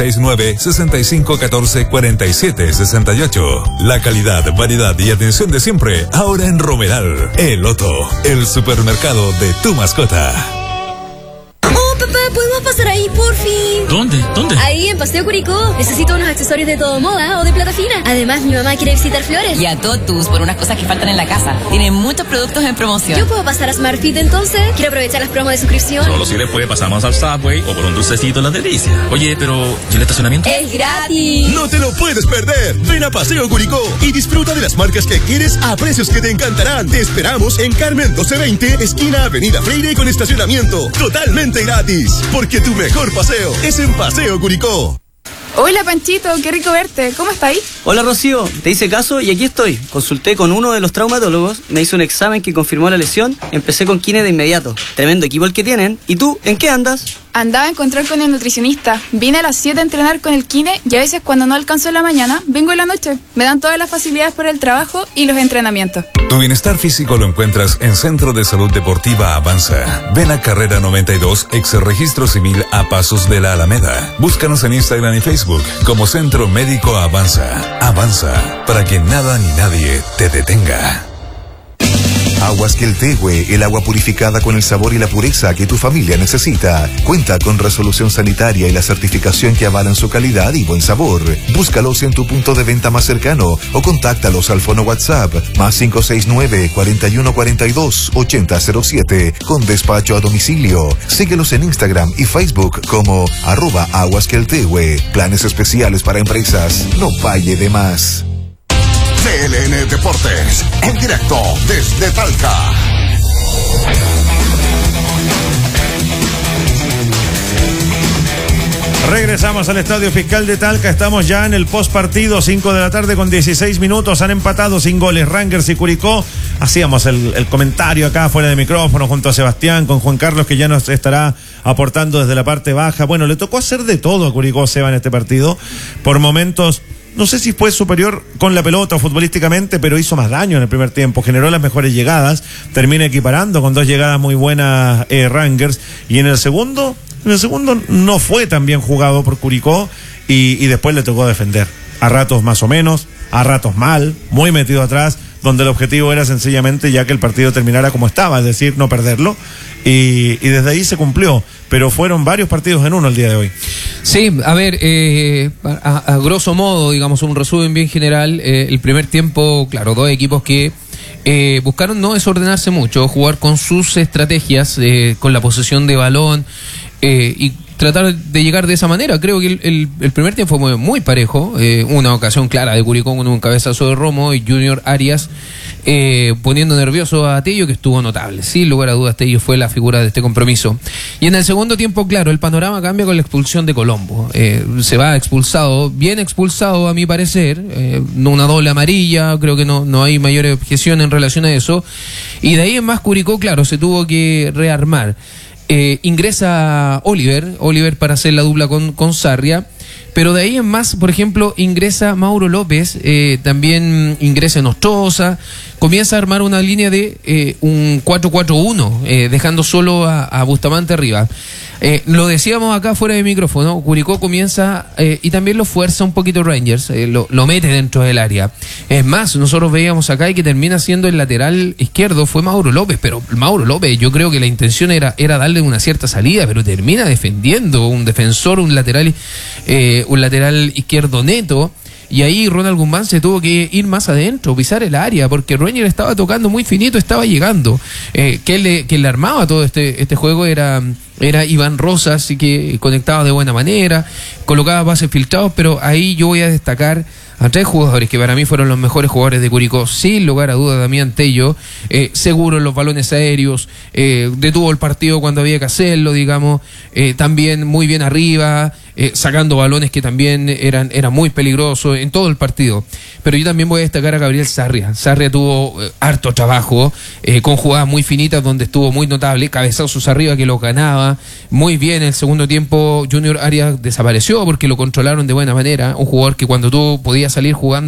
S1: 569-6514-4768. La calidad, variedad y atención de siempre, ahora en Romeral. El Otto, el supermercado de tu mascota.
S6: Papá, ¿podemos pasar ahí, por fin?
S7: ¿Dónde?
S6: Ahí, en Paseo Curicó. Necesito unos accesorios de todo moda o de plata fina. Además, mi mamá quiere visitar Flores.
S7: Y a Totus, por unas cosas que faltan en la casa. Tienen muchos productos en promoción.
S6: ¿Yo puedo pasar a SmartFit entonces? Quiero aprovechar las promos de suscripción.
S7: Solo si después pasamos al Subway o por un dulcecito en la delicia. Oye, pero ¿y el estacionamiento?
S6: ¡Es gratis!
S8: No te lo puedes perder. Ven a Paseo Curicó y disfruta de las marcas que quieres a precios que te encantarán. Te esperamos en Carmen 1220, esquina Avenida Freire, con estacionamiento totalmente gratis. Porque tu mejor paseo es en Paseo Curicó.
S9: Hola Panchito, qué rico verte. ¿Cómo estáis?
S10: Hola Rocío, te hice caso y aquí estoy. Consulté con uno de los traumatólogos, me hizo un examen que confirmó la lesión, empecé con kine de inmediato. Tremendo equipo el que tienen. ¿Y tú, en qué andas?
S9: Andaba a encontrar con el nutricionista. Vine a las 7 a entrenar con el kine y a veces cuando no alcanzo en la mañana, vengo en la noche. Me dan todas las facilidades para el trabajo y los entrenamientos.
S1: Tu bienestar físico lo encuentras en Centro de Salud Deportiva Avanza. Ven a Carrera 92, ex Registro Civil, a pasos de la Alameda. Búscanos en Instagram y Facebook como Centro Médico Avanza. Avanza, para que nada ni nadie te detenga.
S5: Aguas Queltehue, el agua purificada con el sabor y la pureza que tu familia necesita. Cuenta con resolución sanitaria y la certificación que avalan su calidad y buen sabor. Búscalos en tu punto de venta más cercano o contáctalos al fono WhatsApp más 569-4142-8007 con despacho a domicilio. Síguelos en Instagram y Facebook como @aguasqueltehue. Planes especiales para empresas. No falle de más. VLN Deportes, en directo desde Talca.
S2: Regresamos al Estadio Fiscal de Talca. Estamos ya en el postpartido, 5 de la tarde con 16 minutos. Han empatado sin goles Rangers y Curicó. Hacíamos el comentario acá fuera de micrófono junto a Sebastián, con Juan Carlos, que ya nos estará aportando desde la parte baja. Bueno, le tocó hacer de todo a Curicó, Seba, en este partido. Por momentos, no sé si fue superior con la pelota o futbolísticamente, pero hizo más daño en el primer tiempo, generó las mejores llegadas, termina equiparando con 2 llegadas muy buenas Rangers, y en el segundo no fue tan bien jugado por Curicó, y después le tocó defender, a ratos más o menos, a ratos mal, muy metido atrás, donde el objetivo era sencillamente ya que el partido terminara como estaba, es decir, no perderlo, y desde ahí se cumplió, pero fueron varios partidos en uno el día de hoy.
S3: Sí, a ver, a grosso modo, digamos, un resumen bien general, el primer tiempo, claro, 2 equipos que buscaron no desordenarse mucho, jugar con sus estrategias, con la posesión de balón, y tratar de llegar de esa manera. Creo que el primer tiempo fue muy parejo, una ocasión clara de Curicó con un cabezazo de Romo y Junior Arias poniendo nervioso a Tello, que estuvo notable. Sin lugar a dudas, Tello fue la figura de este compromiso. Y en el segundo tiempo, claro, el panorama cambia con la expulsión de Colombo. Se va expulsado, bien expulsado a mi parecer, una doble amarilla, creo que no hay mayor objeción en relación a eso. Y de ahí en más Curicó, claro, se tuvo que rearmar. ingresa Oliver para hacer la dupla con Sarria. Pero de ahí en más, por ejemplo, ingresa Mauro López, también ingresa Nostroza, comienza a armar una línea de un 4-4-1, dejando solo a Bustamante arriba. Lo decíamos acá fuera de micrófono, Curicó comienza y también lo fuerza un poquito Rangers, lo mete dentro del área. Es más, nosotros veíamos acá y que termina siendo el lateral izquierdo fue Mauro López, pero Mauro López yo creo que la intención era darle una cierta salida, pero termina defendiendo un defensor, un lateral izquierdo neto. Y ahí Ronald Guzmán se tuvo que ir más adentro, pisar el área, porque Rangers estaba tocando muy finito, estaba llegando. Quien le armaba todo este juego era Iván Rosas, así que conectaba de buena manera, colocaba pases filtrados, pero ahí yo voy a destacar a 3 jugadores que para mí fueron los mejores jugadores de Curicó, sin lugar a duda. Damián Tello, seguro en los balones aéreos, detuvo el partido cuando había que hacerlo, digamos, también muy bien arriba, sacando balones que también eran muy peligrosos en todo el partido. Pero yo también voy a destacar a Gabriel Sarria. Sarria tuvo harto trabajo, con jugadas muy finitas donde estuvo muy notable, cabezazos arriba que lo ganaba muy bien. En el segundo tiempo Junior Arias desapareció porque lo controlaron de buena manera, un jugador que cuando tú podías salir jugando